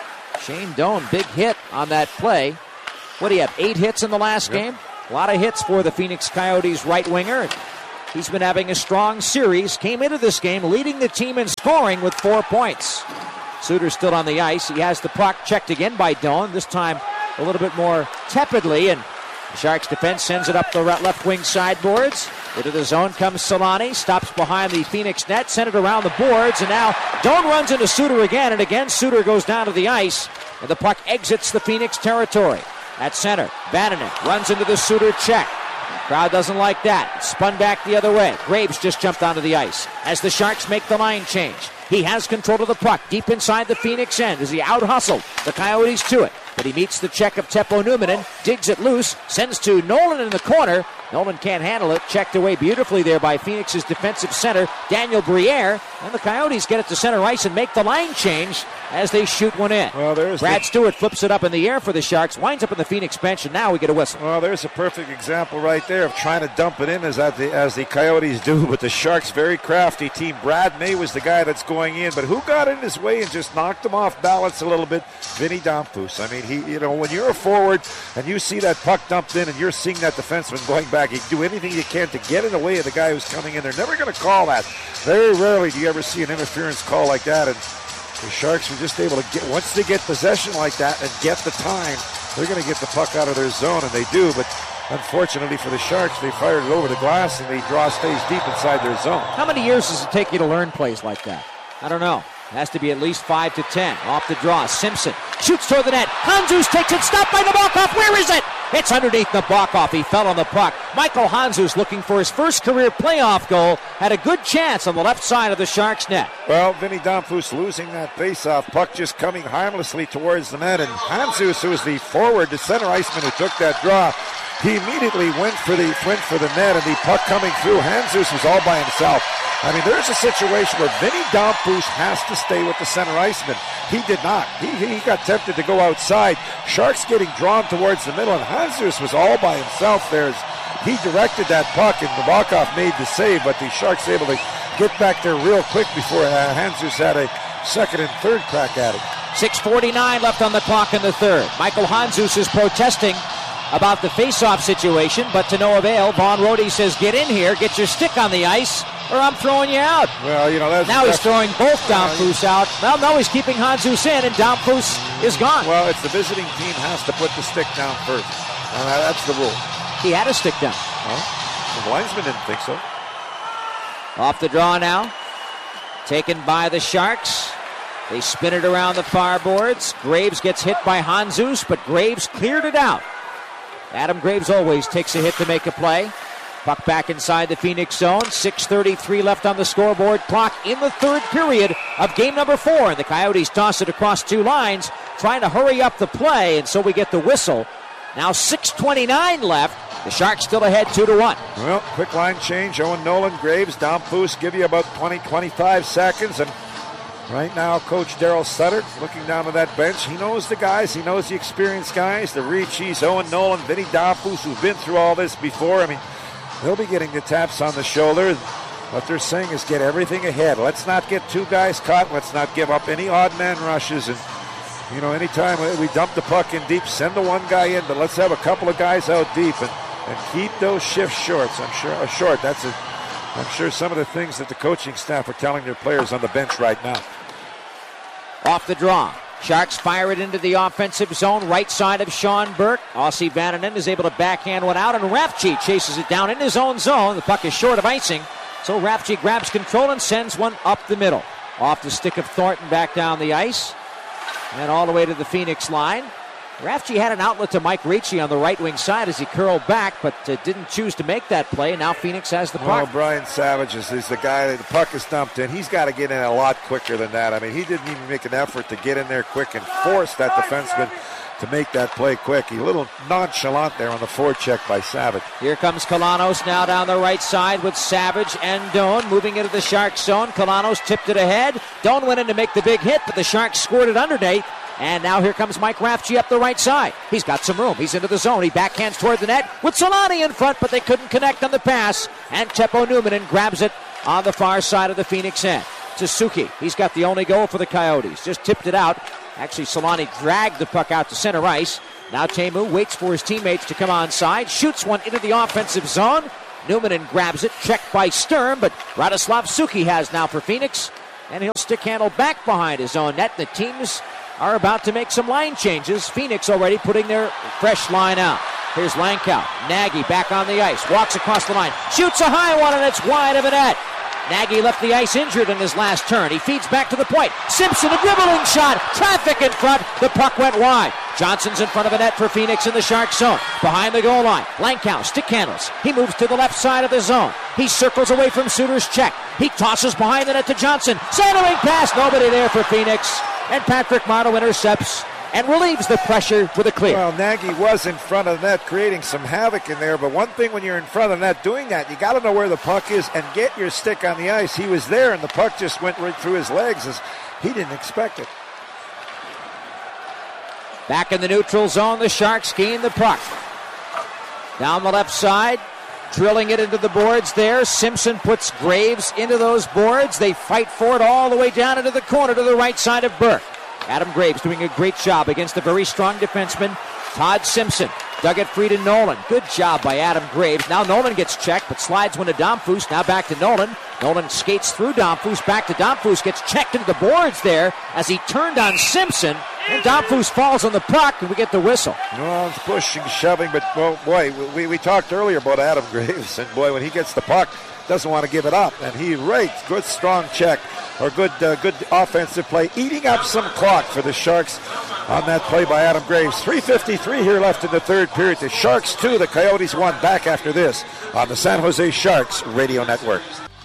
Shane Doan, big hit on that play. What do you have, 8 hits in the last game? A lot of hits for the Phoenix Coyotes right winger. He's been having a strong series. Came into this game leading the team in scoring with 4 points. Suter still on the ice. He has the puck checked again by Doan, this time a little bit more tepidly, and the Sharks defense sends it up the left wing sideboards. Into the zone comes Solani, stops behind the Phoenix net, sent it around the boards, and now Doan runs into Suter again, and again Suter goes down to the ice, and the puck exits the Phoenix territory. At center, Vananen runs into the Suter check. Crowd doesn't like that. Spun back the other way. Graves just jumped onto the ice as the Sharks make the line change. He has control of the puck deep inside the Phoenix end as he out-hustled the Coyotes to it. But he meets the check of Teppo Numminen, digs it loose, sends to Nolan in the corner. Nolan can't handle it. Checked away beautifully there by Phoenix's defensive center, Daniel Briere. And the Coyotes get it to center ice and make the line change as they shoot one in. Well, Brad Stewart flips it up in the air for the Sharks, winds up in the Phoenix bench, and now we get a whistle. Well, there's a perfect example right there of trying to dump it in as the Coyotes do, but the Sharks, very crafty team. Brad May was the guy that's going in, but who got in his way and just knocked him off balance a little bit? Vinny Damphousse. I mean, when you're a forward and you see that puck dumped in and you're seeing that defenseman going back, you do anything you can to get in the way of the guy who's coming in. They're never going to call that. Very rarely do you ever see an interference call like that, and the Sharks are just able to get, once they get possession like that and get the time, they're going to get the puck out of their zone, and they do, but unfortunately for the Sharks, they fired it over the glass and the draw stays deep inside their zone. How many years does it take you to learn plays like that? I don't know. It has to be at least 5 to 10. Off the draw, Simpson shoots toward the net. Handzus takes it, stopped by Nabokov. Where is it? It's underneath Nabokov. He fell on the puck. Michael Handzus, looking for his first career playoff goal, had a good chance on the left side of the Sharks' net. Well, Vinny Damphousse losing that faceoff. Puck just coming harmlessly towards the net, and Handzus, who was the forward, the center iceman who took that draw, he immediately went for the net, and the puck coming through. Handzus was all by himself. I mean, there's a situation where Vinny Damphousse has to stay with the center iceman. He did not. He got tempted to go outside. Sharks getting drawn towards the middle, and Handzus was all by himself there. He directed that puck, and Nabokov made the save, but the Sharks able to get back there real quick before Handzus had a second and third crack at it. 6:49 left on the clock in the third. Michael Handzus is protesting about the face-off situation, but to no avail. Von Rode says, get in here, get your stick on the ice, or I'm throwing you out. Well, now he's throwing both Damphousse out. Well, no, he's keeping Handzus in, and Damphousse is gone. Well, it's the visiting team has to put the stick down first. That's the rule. He had a stick down. Well, the linesman didn't think so. Off the draw now. Taken by the Sharks. They spin it around the far boards. Graves gets hit by Handzus, but Graves cleared it out. Adam Graves always takes a hit to make a play. Puck back inside the Phoenix zone. 6:33 left on the scoreboard clock in the third period of game number 4. And the Coyotes toss it across 2 lines, trying to hurry up the play, and so we get the whistle. Now 6:29 left. The Sharks still ahead 2-1. Well, quick line change. Owen Nolan, Graves, Damphousse give you about 20-25 seconds. And right now, Coach Daryl Sutter looking down to that bench. He knows the guys. He knows the experienced guys. The Ricci's, Owen Nolan, Vinny Damphousse, who've been through all this before. I mean, they'll be getting the taps on the shoulder. What they're saying is get everything ahead. Let's not get 2 guys caught. Let's not give up any odd man rushes. And, anytime we dump the puck in deep, send the one guy in, but let's have a couple of guys out deep and keep those shifts short. I'm sure some of the things that the coaching staff are telling their players on the bench right now. Off the draw. Sharks fire it into the offensive zone, right side of Sean Burke. Aussie Vananen is able to backhand one out, and Rafchi chases it down in his own zone. The puck is short of icing, so Rafchi grabs control and sends one up the middle. Off the stick of Thornton back down the ice, and all the way to the Phoenix line. Rafchi had an outlet to Mike Ricci on the right wing side as he curled back, but didn't choose to make that play. Now Phoenix has the puck. Well, Brian Savage is the guy that the puck is dumped in. He's got to get in a lot quicker than that. I mean, he didn't even make an effort to get in there quick and force that defenseman to make that play quick. He a little nonchalant there on the forecheck by Savage. Here comes Kalanos now down the right side with Savage and Doan moving into the Sharks zone. Kalanos tipped it ahead. Doan went in to make the big hit, but the Sharks scored it underneath. And now here comes Mike Rafchi up the right side. He's got some room. He's into the zone. He backhands toward the net with Solani in front, but they couldn't connect on the pass. And Teppo Numminen grabs it on the far side of the Phoenix end. to Suki. He's got the only goal for the Coyotes. Just tipped it out Actually, Solani dragged the puck out to center ice. Now Teemu waits for his teammates to come onside, shoots one into the offensive zone. Newman grabs it, checked by Sturm, but Radoslav Suki has now for Phoenix, and he'll stick handle back behind his own net. The teams are about to make some line changes. Phoenix already putting their fresh line out. Here's Langkow. Nagy back on the ice, walks across the line, shoots a high one, and it's wide of the net. Nagy left the ice injured in his last turn. He feeds back to the point. Simpson, a dribbling shot. Traffic in front. The puck went wide. Johnson's in front of a net for Phoenix in the Sharks zone. Behind the goal line. Langkow stick handles. He moves to the left side of the zone. He circles away from Suter's check. He tosses behind the net to Johnson. Centering pass. Nobody there for Phoenix. And Patrick Marleau intercepts and relieves the pressure with a clear. Well, Nagy was in front of the net creating some havoc in there, but one thing when you're in front of the net doing that, you got to know where the puck is and get your stick on the ice. He was there, and the puck just went right through his legs as he didn't expect it. Back in the neutral zone, the Sharks gain the puck. Down the left side, drilling it into the boards there. Simpson puts Graves into those boards. They fight for it all the way down into the corner to the right side of Burke. Adam Graves doing a great job against a very strong defenseman, Todd Simpson. Dug it free to Nolan. Good job by Adam Graves. Now Nolan gets checked, but slides one to Domfus. Now back to Nolan. Nolan skates through Domfus, back to Domfus, gets checked into the boards there as he turned on Simpson. And Domfus falls on the puck, and we get the whistle. Well, it's pushing, shoving, but, well, boy, we talked earlier about Adam Graves, and, boy, when he gets the puck, doesn't want to give it up. And he rates good strong check or good offensive play, eating up some clock for the Sharks on that play by Adam Graves. 3:53 here left in the third period. The Sharks 2, the Coyotes 1. Back after this on the San Jose Sharks Radio Network.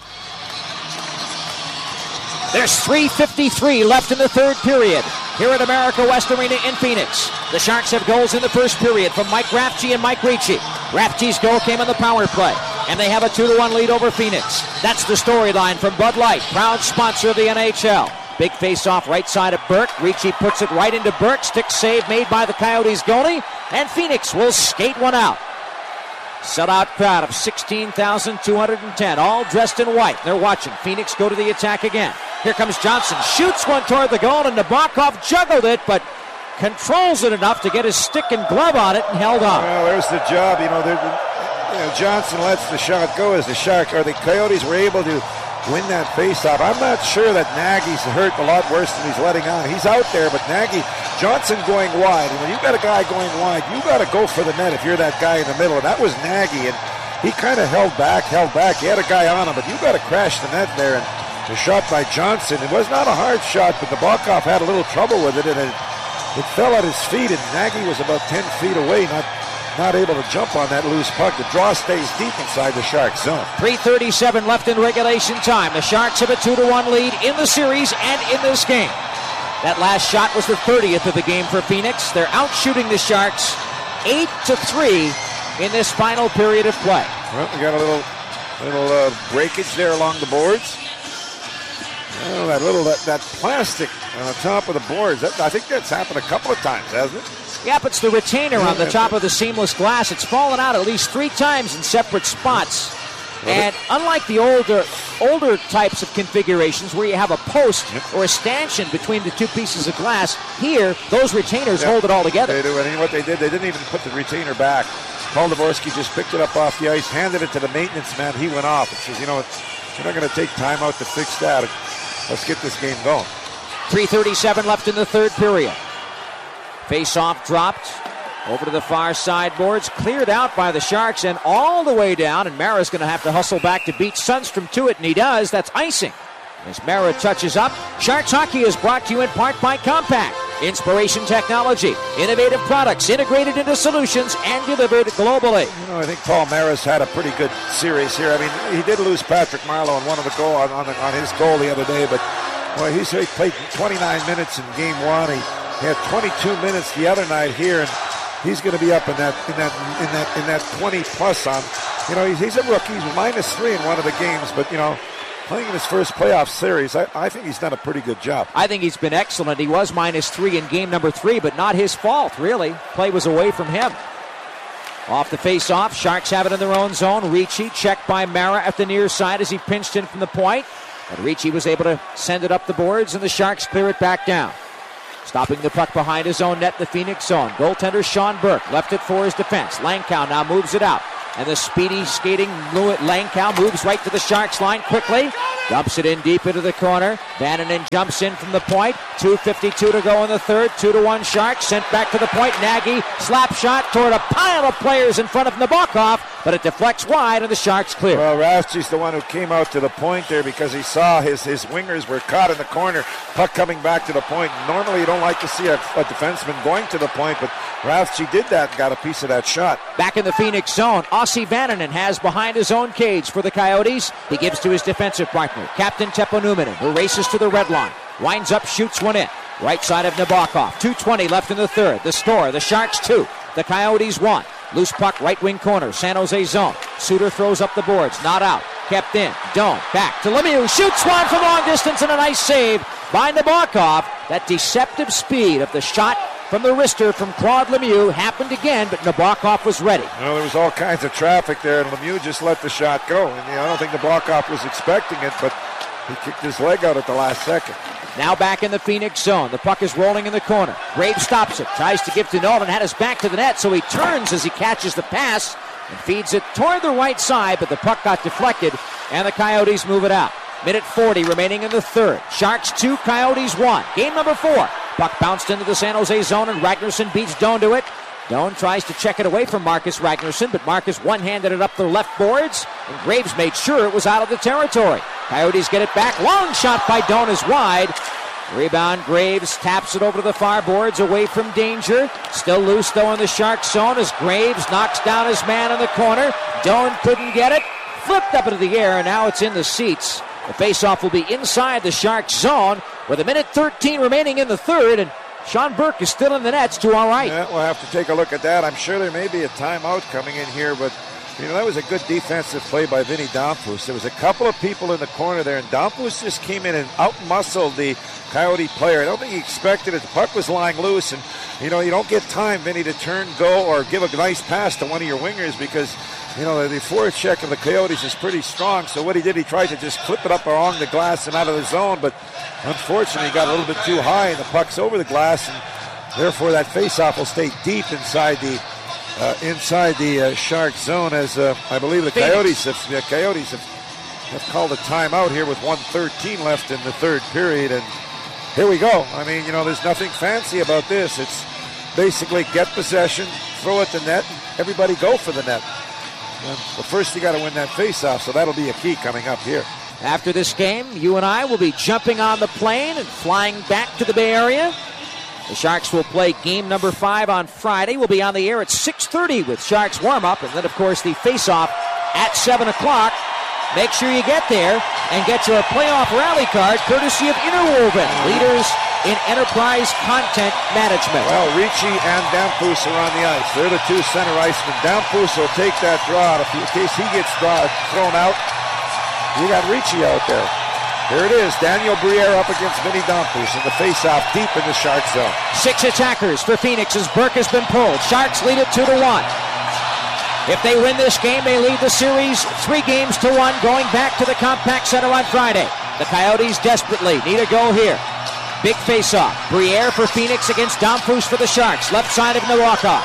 There's 3:53 left in the third period here at America West Arena in Phoenix. The Sharks have goals in the first period from Mike Rafferty and Mike Ricci. Rafferty's goal came on the power play, and they have a 2-1 lead over Phoenix. That's the storyline from Bud Light, proud sponsor of the NHL. Big face-off right side of Burke. Ricci puts it right into Burke. Stick save made by the Coyotes goalie, and Phoenix will skate one out. Sellout crowd of 16,210, all dressed in white. They're watching Phoenix go to the attack again. Here comes Johnson, shoots one toward the goal, and Nabokov juggled it, but controls it enough to get his stick and glove on it and held on. Well, there's the job. Johnson lets the shot go as the Sharks, or the Coyotes were able to win that faceoff. I'm not sure that Nagy's hurt a lot worse than he's letting on. He's out there, but Johnson going wide. And when you've got a guy going wide, you got to go for the net if you're that guy in the middle. And that was Nagy, and he kind of held back. He had a guy on him, but you got to crash the net there. And the shot by Johnson, it was not a hard shot, but Nabokov had a little trouble with it, and it fell at his feet, and Nagy was about 10 feet away, not able to jump on that loose puck. The draw stays deep inside the Sharks zone. 3:37 left in regulation time. The Sharks have a 2-1 lead in the series and in this game. That last shot was the 30th of the game for Phoenix. They're out shooting the Sharks 8-3 in this final period of play. Well, we got a little breakage there along the boards. Oh, that plastic on the top of the boards. I think that's happened a couple of times, hasn't it? Yep, it's the retainer on the top of the seamless glass. It's fallen out at least 3 times in separate spots. And unlike the older types of configurations where you have a post or a stanchion between the two pieces of glass, here, those retainers hold it all together. They do, and you know what they did? They didn't even put the retainer back. Paul Dvorsky just picked it up off the ice, handed it to the maintenance man. He went off and says, we're not going to take time out to fix that. Let's get this game going. 3:37 left in the third period. Face-off dropped over to the far side boards, cleared out by the Sharks and all the way down, and Mara's going to have to hustle back to beat Sundstrom to it, and he does. That's icing. As Mara touches up, Sharks Hockey is brought to you in part by Compact. Inspiration technology, innovative products integrated into solutions and delivered globally. I think Paul Maris had a pretty good series here. I mean, he did lose Patrick Marleau on one of the goal on his goal the other day, but boy, he played 29 minutes in game 1. He had 22 minutes the other night here, and he's going to be up in that 20 plus on. He's a rookie. He's -3 in one of the games, but playing in his first playoff series, I think he's done a pretty good job. I think he's been excellent. He was -3 in game number 3, but not his fault, really. Play was away from him. Off the face-off, Sharks have it in their own zone. Ricci checked by Mara at the near side as he pinched in from the point. But Ricci was able to send it up the boards, and the Sharks clear it back down. Stopping the puck behind his own net, the Phoenix zone. Goaltender Sean Burke left it for his defense. Langkow now moves it out. And the speedy skating Langkow moves right to the Sharks line quickly. Dumps it in deep into the corner. Vananen jumps in from the point. 2:52 to go in the third. 2-1 Sharks. Sent back to the point. Nagy slap shot toward a pile of players in front of Nabokov, but it deflects wide and the Sharks clear. Well, Rathje's the one who came out to the point there because he saw his wingers were caught in the corner. Puck coming back to the point. Normally you don't like to see a defenseman going to the point, but Rathje did that and got a piece of that shot. Back in the Phoenix zone, Ossi Vananen has behind his own cage for the Coyotes. He gives to his defensive partner, Captain Teppo Numminen, who races to the red line. Winds up, shoots one in. Right side of Nabokov. 2:20 left in the third. The score, the Sharks 2, the Coyotes 1. Loose puck, right wing corner, San Jose zone. Suter throws up the boards, not out. Kept in. Doan back to Lemieux. Shoots one from long distance and a nice save by Nabokov. That deceptive speed of the shot from the wrister from Claude Lemieux happened again, but Nabokov was ready. Well, there was all kinds of traffic there, and Lemieux just let the shot go. And I don't think Nabokov was expecting it, but he kicked his leg out at the last second. Now back in the Phoenix zone. The puck is rolling in the corner. Graves stops it. Tries to give to Nolan. Had his back to the net, so he turns as he catches the pass and feeds it toward the right side, but the puck got deflected, and the Coyotes move it out. Minute 40 remaining in the third. Sharks 2, Coyotes 1. Game number 4. Puck bounced into the San Jose zone, and Ragnarsson beats Doan to it. Doan tries to check it away from Marcus Ragnarsson, but Marcus one-handed it up the left boards, and Graves made sure it was out of the territory. Coyotes get it back. Long shot by Doan is wide. Rebound, Graves taps it over to the far boards, away from danger. Still loose, though, in the Sharks zone as Graves knocks down his man in the corner. Doan couldn't get it. Flipped up into the air, and now it's in the seats. The faceoff will be inside the Sharks zone with a minute 13 remaining in the third, and Sean Burke is still in the nets, 2 all right. Yeah, we'll have to take a look at that. I'm sure there may be a timeout coming in here, but that was a good defensive play by Vinny Damphousse. There was a couple of people in the corner there, and Damphousse just came in and out-muscled the Coyote player. I don't think he expected it. The puck was lying loose, and you don't get time, Vinny, to turn, go, or give a nice pass to one of your wingers because the forecheck of the Coyotes is pretty strong. So what he did, he tried to just clip it up along the glass and out of the zone, but unfortunately he got a little bit too high, and the puck's over the glass, and therefore that faceoff will stay deep inside the Shark zone, as I believe the Coyotes have called a timeout here with 1:13 left in the third period, and here we go. There's nothing fancy about this. It's basically get possession, throw at the net, and everybody go for the net. But first you got to win that faceoff, so that'll be a key coming up here. After this game, you and I will be jumping on the plane and flying back to the Bay Area. The Sharks will play game number 5 on Friday. We'll be on the air at 6:30 with Sharks warm-up, and then, of course, the face-off at 7 o'clock. Make sure you get there and get your playoff rally card courtesy of Interwoven, leaders in enterprise content management. Well, Ricci and Damphousse are on the ice. They're the two center icemen. Damphousse will take that draw. In case he gets thrown out, you got Ricci out there. Here it is, Daniel Briere up against Vinny Damphousse in the face-off deep in the Shark zone. 6 attackers for Phoenix as Burke has been pulled. Sharks lead it 2-1. If they win this game, they lead the series 3-1 going back to the Compaq Center on Friday. The Coyotes desperately need a goal here. Big face-off. Briere for Phoenix against Damphousse for the Sharks. Left side of Nabokov.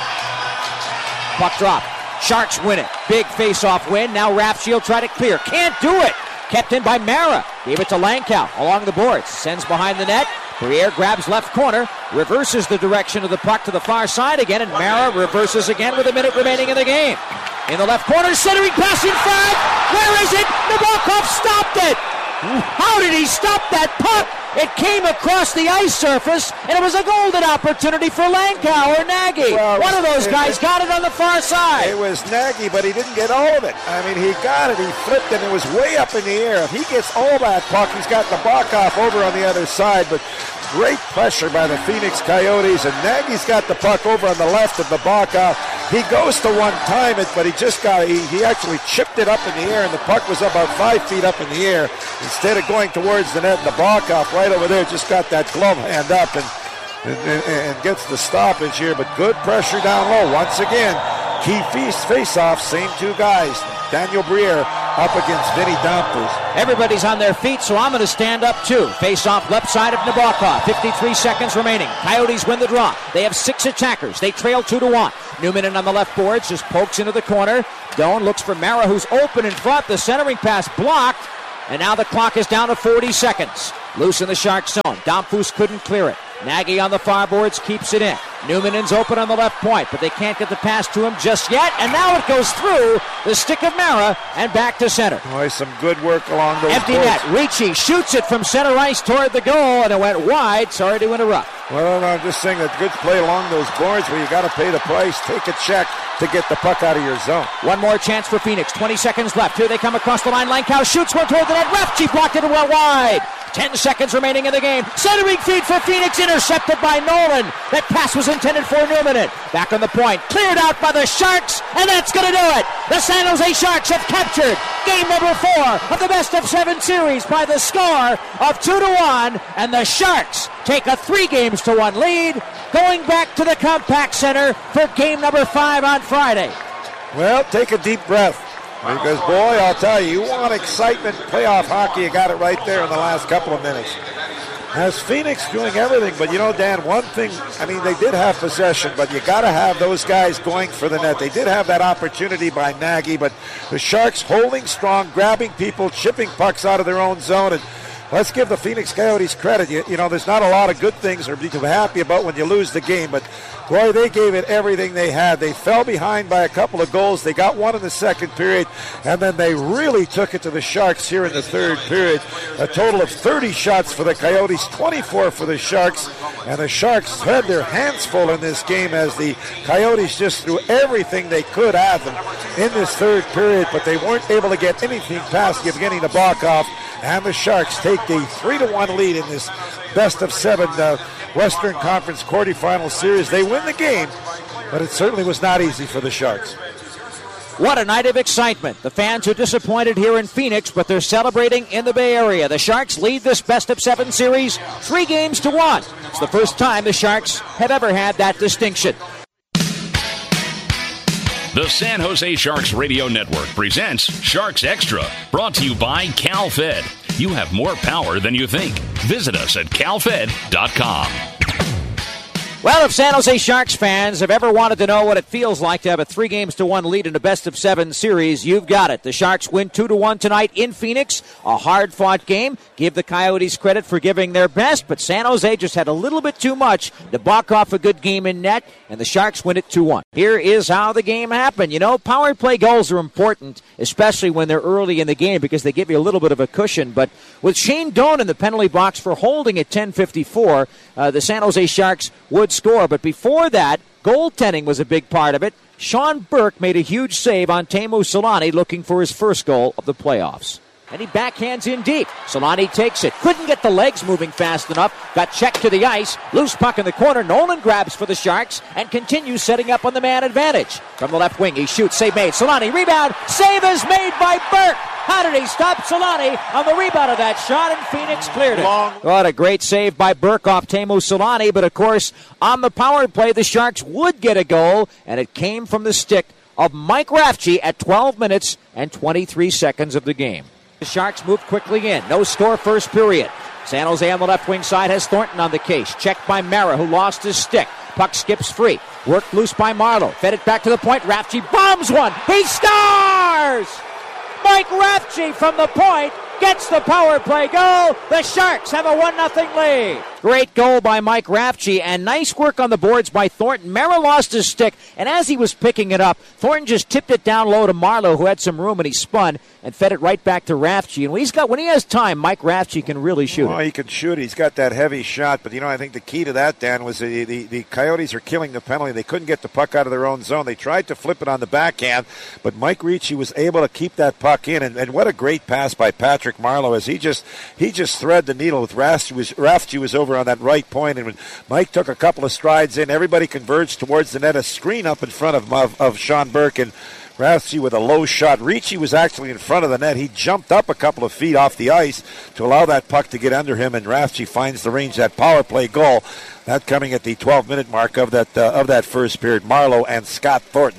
Puck drop. Sharks win it. Big face-off win. Now Rathje try to clear. Can't do it. Kept in by Mara. Gave it to Langkow along the boards. Sends behind the net. Briere grabs left corner. Reverses the direction of the puck to the far side again. And Mara reverses again with a minute remaining in the game. In the left corner, centering pass in front. Where is it? Nabokov stopped it. How did he stop that puck? It came across the ice surface, and it was a golden opportunity for Langkow or Nagy. Well, one of those guys got it on the far side. It was Nagy, but he didn't get all of it. He got it, he flipped it, and it was way up in the air. If he gets all that puck, he's got Nabokov over on the other side, but great pressure by the Phoenix Coyotes, and Nagy's got the puck over on the left of Nabokov. He goes to one-time it, but he actually chipped it up in the air, and the puck was about 5 feet up in the air. Instead of going towards the net, Nabokov right over there just got that glove hand up and gets the stoppage here, but good pressure down low. Once again, key face-off, same two guys, Daniel Briere up against Vinny Damphousse. Everybody's on their feet, so I'm going to stand up too. Face off left side of Nabokov. 53 seconds remaining. Coyotes win the draw. They have 6 attackers. They trail 2-1. Newman in on the left boards, just pokes into the corner. Doan looks for Mara, who's open in front. The centering pass blocked. And now the clock is down to 40 seconds. Loose in the Shark zone. Damphousse couldn't clear it. Nagy on the far boards keeps it in. Newman's open on the left point, but they can't get the pass to him just yet. And now it goes through the stick of Mara and back to center. Boy, some good work along those Empty boards. net. Ricci shoots it from center ice toward the goal, and it went wide. Sorry to interrupt. Well, I'm just saying that good play along those boards where you got to pay the price, take a check to get the puck out of your zone. One more chance for Phoenix. 20 seconds left. Here they come across the line. Langkow shoots one toward the net. Rafchi blocked it and went wide. 10 seconds remaining in the game. Centering feed for Phoenix, intercepted by Nolan. That pass was intended for Newman. Back on the point, cleared out by the Sharks, and that's going to do it. The San Jose Sharks have captured game number 4 of the best-of-7 series by the score of 2-1, and the Sharks take a 3-1 lead, going back to the Compaq Center for game number 5 on Friday. Well, take a deep breath. Because, boy, I'll tell you, you want excitement, playoff hockey, you got it right there in the last couple of minutes. As Phoenix doing everything, but you know, Dan, one thing, I mean, they did have possession, but you got to have those guys going for the net. They did have that opportunity by Nagy, but the Sharks holding strong, grabbing people, chipping pucks out of their own zone, and let's give the Phoenix Coyotes credit. You know, there's not a lot of good things to be happy about when you lose the game, but boy, they gave it everything they had. They fell behind by a couple of goals. They got one in the second period, and then they really took it to the Sharks here in the third period. A total of 30 shots for the Coyotes, 24 for the Sharks, and the Sharks had their hands full in this game as the Coyotes just threw everything they could at them in this third period, but they weren't able to get anything past Evgeny Nabokov, and the Sharks take the 3-1 lead in this best-of-7 Western Conference quarterfinal series. They win the game, but it certainly was not easy for the Sharks. What a night of excitement. The fans are disappointed here in Phoenix, but they're celebrating in the Bay Area. The Sharks lead this best-of-7 series 3-1. It's the first time the Sharks have ever had that distinction. The San Jose Sharks Radio Network presents Sharks Extra, brought to you by CalFed. You have more power than you think. Visit us at calfed.com. Well, if San Jose Sharks fans have ever wanted to know what it feels like to have a 3-1 lead in a best-of-7 series, you've got it. The Sharks win 2-1 tonight in Phoenix. A hard-fought game. Give the Coyotes credit for giving their best, but San Jose just had a little bit too much to balk off a good game in net, and the Sharks win it 2-1. Here is how the game happened. You know, power play goals are important, especially when they're early in the game because they give you a little bit of a cushion. But with Shane Doan in the penalty box for holding at 10:54, the San Jose Sharks would score. But before that, goaltending was a big part of it. Sean Burke made a huge save on Teemu Selanne looking for his first goal of the playoffs. And he backhands in deep. Selanne takes it. Couldn't get the legs moving fast enough. Got checked to the ice. Loose puck in the corner. Nolan grabs for the Sharks and continues setting up on the man advantage. From the left wing, he shoots. Save made. Selanne, rebound. Save is made by Burke. How did he stop Selanne on the rebound of that shot, and Phoenix cleared it? What a great save by Burke off Teemu Selanne, but of course, on the power play, the Sharks would get a goal, and it came from the stick of Mike Rafchi at 12 minutes and 23 seconds of the game. The Sharks moved quickly in. No score first period. San Jose on the left wing side has Thornton on the case. Checked by Mara, who lost his stick. Puck skips free. Worked loose by Marleau. Fed it back to the point. Rafchi bombs one. He scores! Mike Rafchi from the point gets the power play goal. The Sharks have a 1-0 lead. Great goal by Mike Rafchi, and nice work on the boards by Thornton. Mara lost his stick, and as he was picking it up, Thornton just tipped it down low to Marleau, who had some room, and he spun and fed it right back to Rafchi. And when he has time, Mike Rafchi can really shoot it. He can shoot. He's got that heavy shot, but I think the key to that, Dan, was the Coyotes are killing the penalty. They couldn't get the puck out of their own zone. They tried to flip it on the backhand, but Mike Ricci was able to keep that puck in, and what a great pass by Patrick Marleau as he just thread the needle with Rafchi was over on that right point, and when Mike took a couple of strides in, everybody converged towards the net, a screen up in front of Sean Burke, and Rafchi with a low shot. Ricci was actually in front of the net. He jumped up a couple of feet off the ice to allow that puck to get under him, and Rafchi finds the range. That power play goal, that coming at the 12-minute mark of that first period. Marleau and Scott Thornton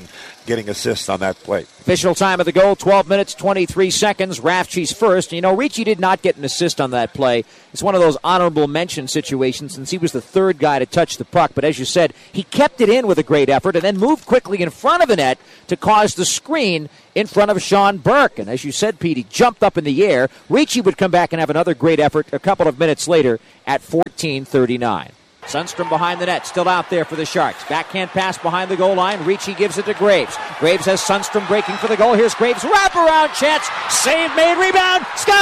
getting assists on that play. Official time of the goal, 12 minutes, 23 seconds. Rafchi's first. You know, Ricci did not get an assist on that play. It's one of those honorable mention situations since he was the third guy to touch the puck. But as you said, he kept it in with a great effort and then moved quickly in front of the net to cause the screen in front of Sean Burke. And as you said, Pete, he jumped up in the air. Ricci would come back and have another great effort a couple of minutes later at 14:39. Sundstrom behind the net, still out there for the Sharks. Backhand pass behind the goal line. Ricci gives it to Graves. Graves has Sundstrom breaking for the goal. Here's Graves. Wraparound chance. Save made. Rebound. Score!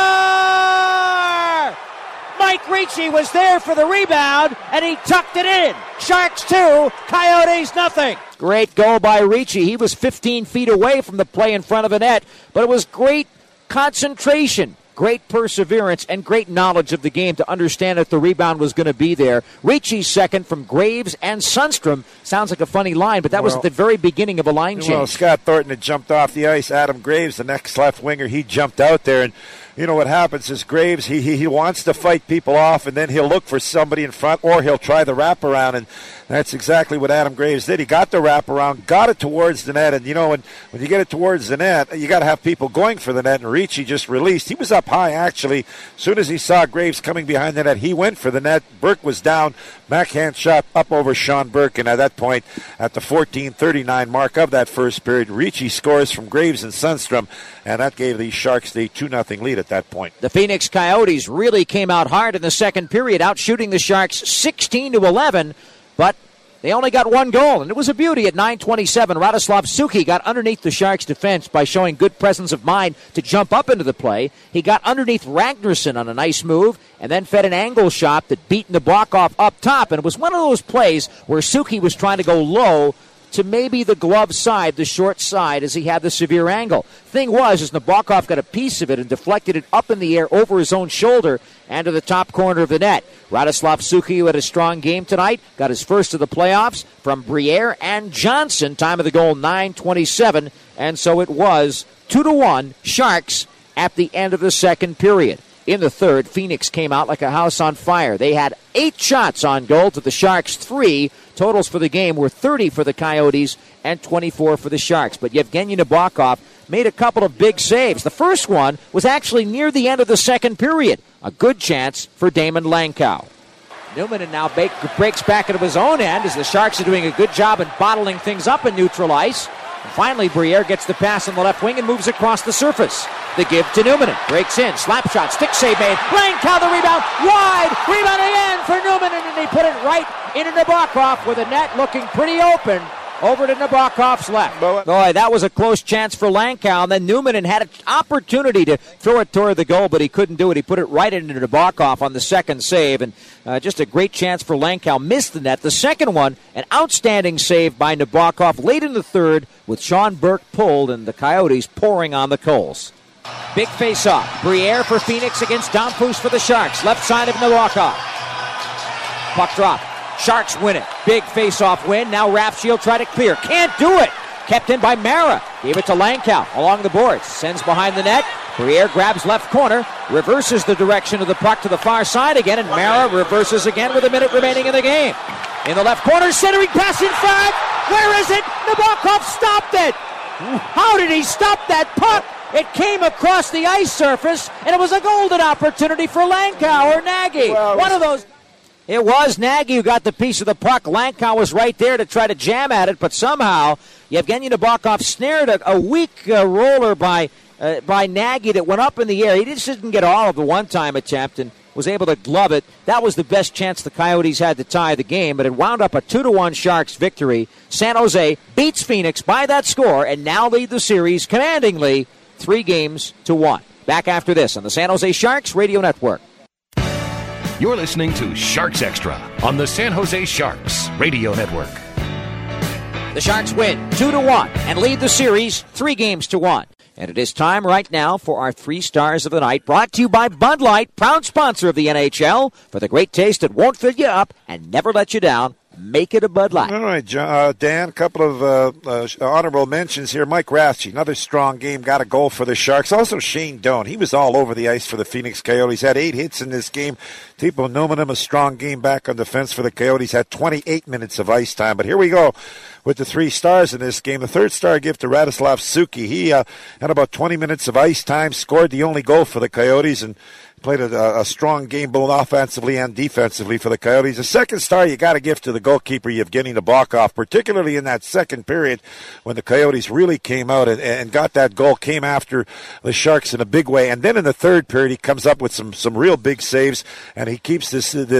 Mike Ricci was there for the rebound, and he tucked it in. Sharks 2, Coyotes nothing. Great goal by Ricci. He was 15 feet away from the play in front of the net, but it was great concentration. Great perseverance and great knowledge of the game to understand that the rebound was going to be there. Ricci's second from Graves and Sundstrom. Sounds like a funny line, but that was at the very beginning of a line change. Well, Scott Thornton had jumped off the ice. Adam Graves, the next left winger, he jumped out there. And you know what happens is Graves, he wants to fight people off, and then he'll look for somebody in front, or he'll try the wraparound, and that's exactly what Adam Graves did. He got the wraparound, got it towards the net, and you know, when you get it towards the net, you got to have people going for the net, and Ricci just released. He was up high, actually. As soon as he saw Graves coming behind the net, he went for the net. Burke was down, backhand shot up over Sean Burke, and at that point, at the 14:39 mark of that first period, Ricci scores from Graves and Sundstrom, and that gave the Sharks the 2-0 lead at that point. The Phoenix Coyotes really came out hard in the second period, outshooting the Sharks 16-11, but they only got one goal, and it was a beauty at 9:27. Radoslav Suchy got underneath the Sharks' defense by showing good presence of mind to jump up into the play. He got underneath Ragnarsson on a nice move, and then fed an angle shot that beat Nabokov up top, and it was one of those plays where Suchy was trying to go low to maybe the glove side, the short side, as he had the severe angle. Thing was, is Nabokov got a piece of it and deflected it up in the air over his own shoulder and to the top corner of the net. Radoslav Suchy, who had a strong game tonight, got his first of the playoffs from Briere and Johnson. Time of the goal, 9:27, and so it was 2-1 Sharks at the end of the second period. In the third, Phoenix came out like a house on fire. They had 8 shots on goal to the Sharks' 3. Totals for the game were 30 for the Coyotes and 24 for the Sharks. But Yevgeny Nabokov made a couple of big saves. The first one was actually near the end of the second period. A good chance for Damon Langkow. Newman now breaks back into his own end as the Sharks are doing a good job in bottling things up in neutral ice. And finally, Briere gets the pass on the left wing and moves across the surface. The give to Newman. Breaks in. Slap shot. Stick save made. Langkow the rebound. Wide. Rebound again for Newman. And they put it right into Nabokov with the net looking pretty open. Over to Nabokov's left. Boy, that was a close chance for Langkow. And then Newman had an opportunity to throw it toward the goal, but he couldn't do it. He put it right into Nabokov on the second save. And just a great chance for Langkow. Missed the net. The second one, an outstanding save by Nabokov late in the third with Sean Burke pulled and the Coyotes pouring on the coals. Big face-off. Briere for Phoenix against Domfus for the Sharks. Left side of Nabokov. Puck drop. Sharks win it. Big face-off win. Now Rafchi will try to clear. Can't do it. Kept in by Mara. Gave it to Langkow along the boards. Sends behind the net. Briere grabs left corner. Reverses the direction of the puck to the far side again. And Mara reverses again with a minute remaining in the game. In the left corner, centering pass in front. Where is it? Nabokov stopped it. How did he stop that puck? It came across the ice surface, and it was a golden opportunity for Langkow or Nagy. One of those. It was Nagy who got the piece of the puck. Langkow was right there to try to jam at it, but somehow Yevgeny Nabokov snared a weak roller by Nagy that went up in the air. He just didn't get all of the one-time attempt and was able to glove it. That was the best chance the Coyotes had to tie the game, but it wound up a 2-1 Sharks victory. San Jose beats Phoenix by that score and now lead the series commandingly 3-1. Back after this on the San Jose Sharks Radio Network. You're listening to Sharks Extra on the San Jose Sharks Radio Network. The Sharks win 2-1 and lead the series 3-1. And it is time right now for our 3 stars of the night, brought to you by Bud Light, proud sponsor of the NHL, for the great taste that won't fill you up and never let you down Make it a Bud Light. All right, Dan, a couple of honorable mentions here. Mike Rathje, another strong game, got a goal for the Sharks. Also, Shane Doan. He was all over the ice for the Phoenix Coyotes. Had 8 hits in this game. Timo Numminen, a strong game back on defense for the Coyotes. Had 28 minutes of ice time. But here we go with the 3 stars in this game. The third star gift to Radoslav Suzuki. He had about 20 minutes of ice time, scored the only goal for the Coyotes, and played a strong game both offensively and defensively for the Coyotes. The second star you got to give to the goalkeeper, Yevgeny Nabokov, particularly in that second period when the Coyotes really came out and got that goal, came after the Sharks in a big way. And then in the third period, he comes up with some real big saves, and he keeps this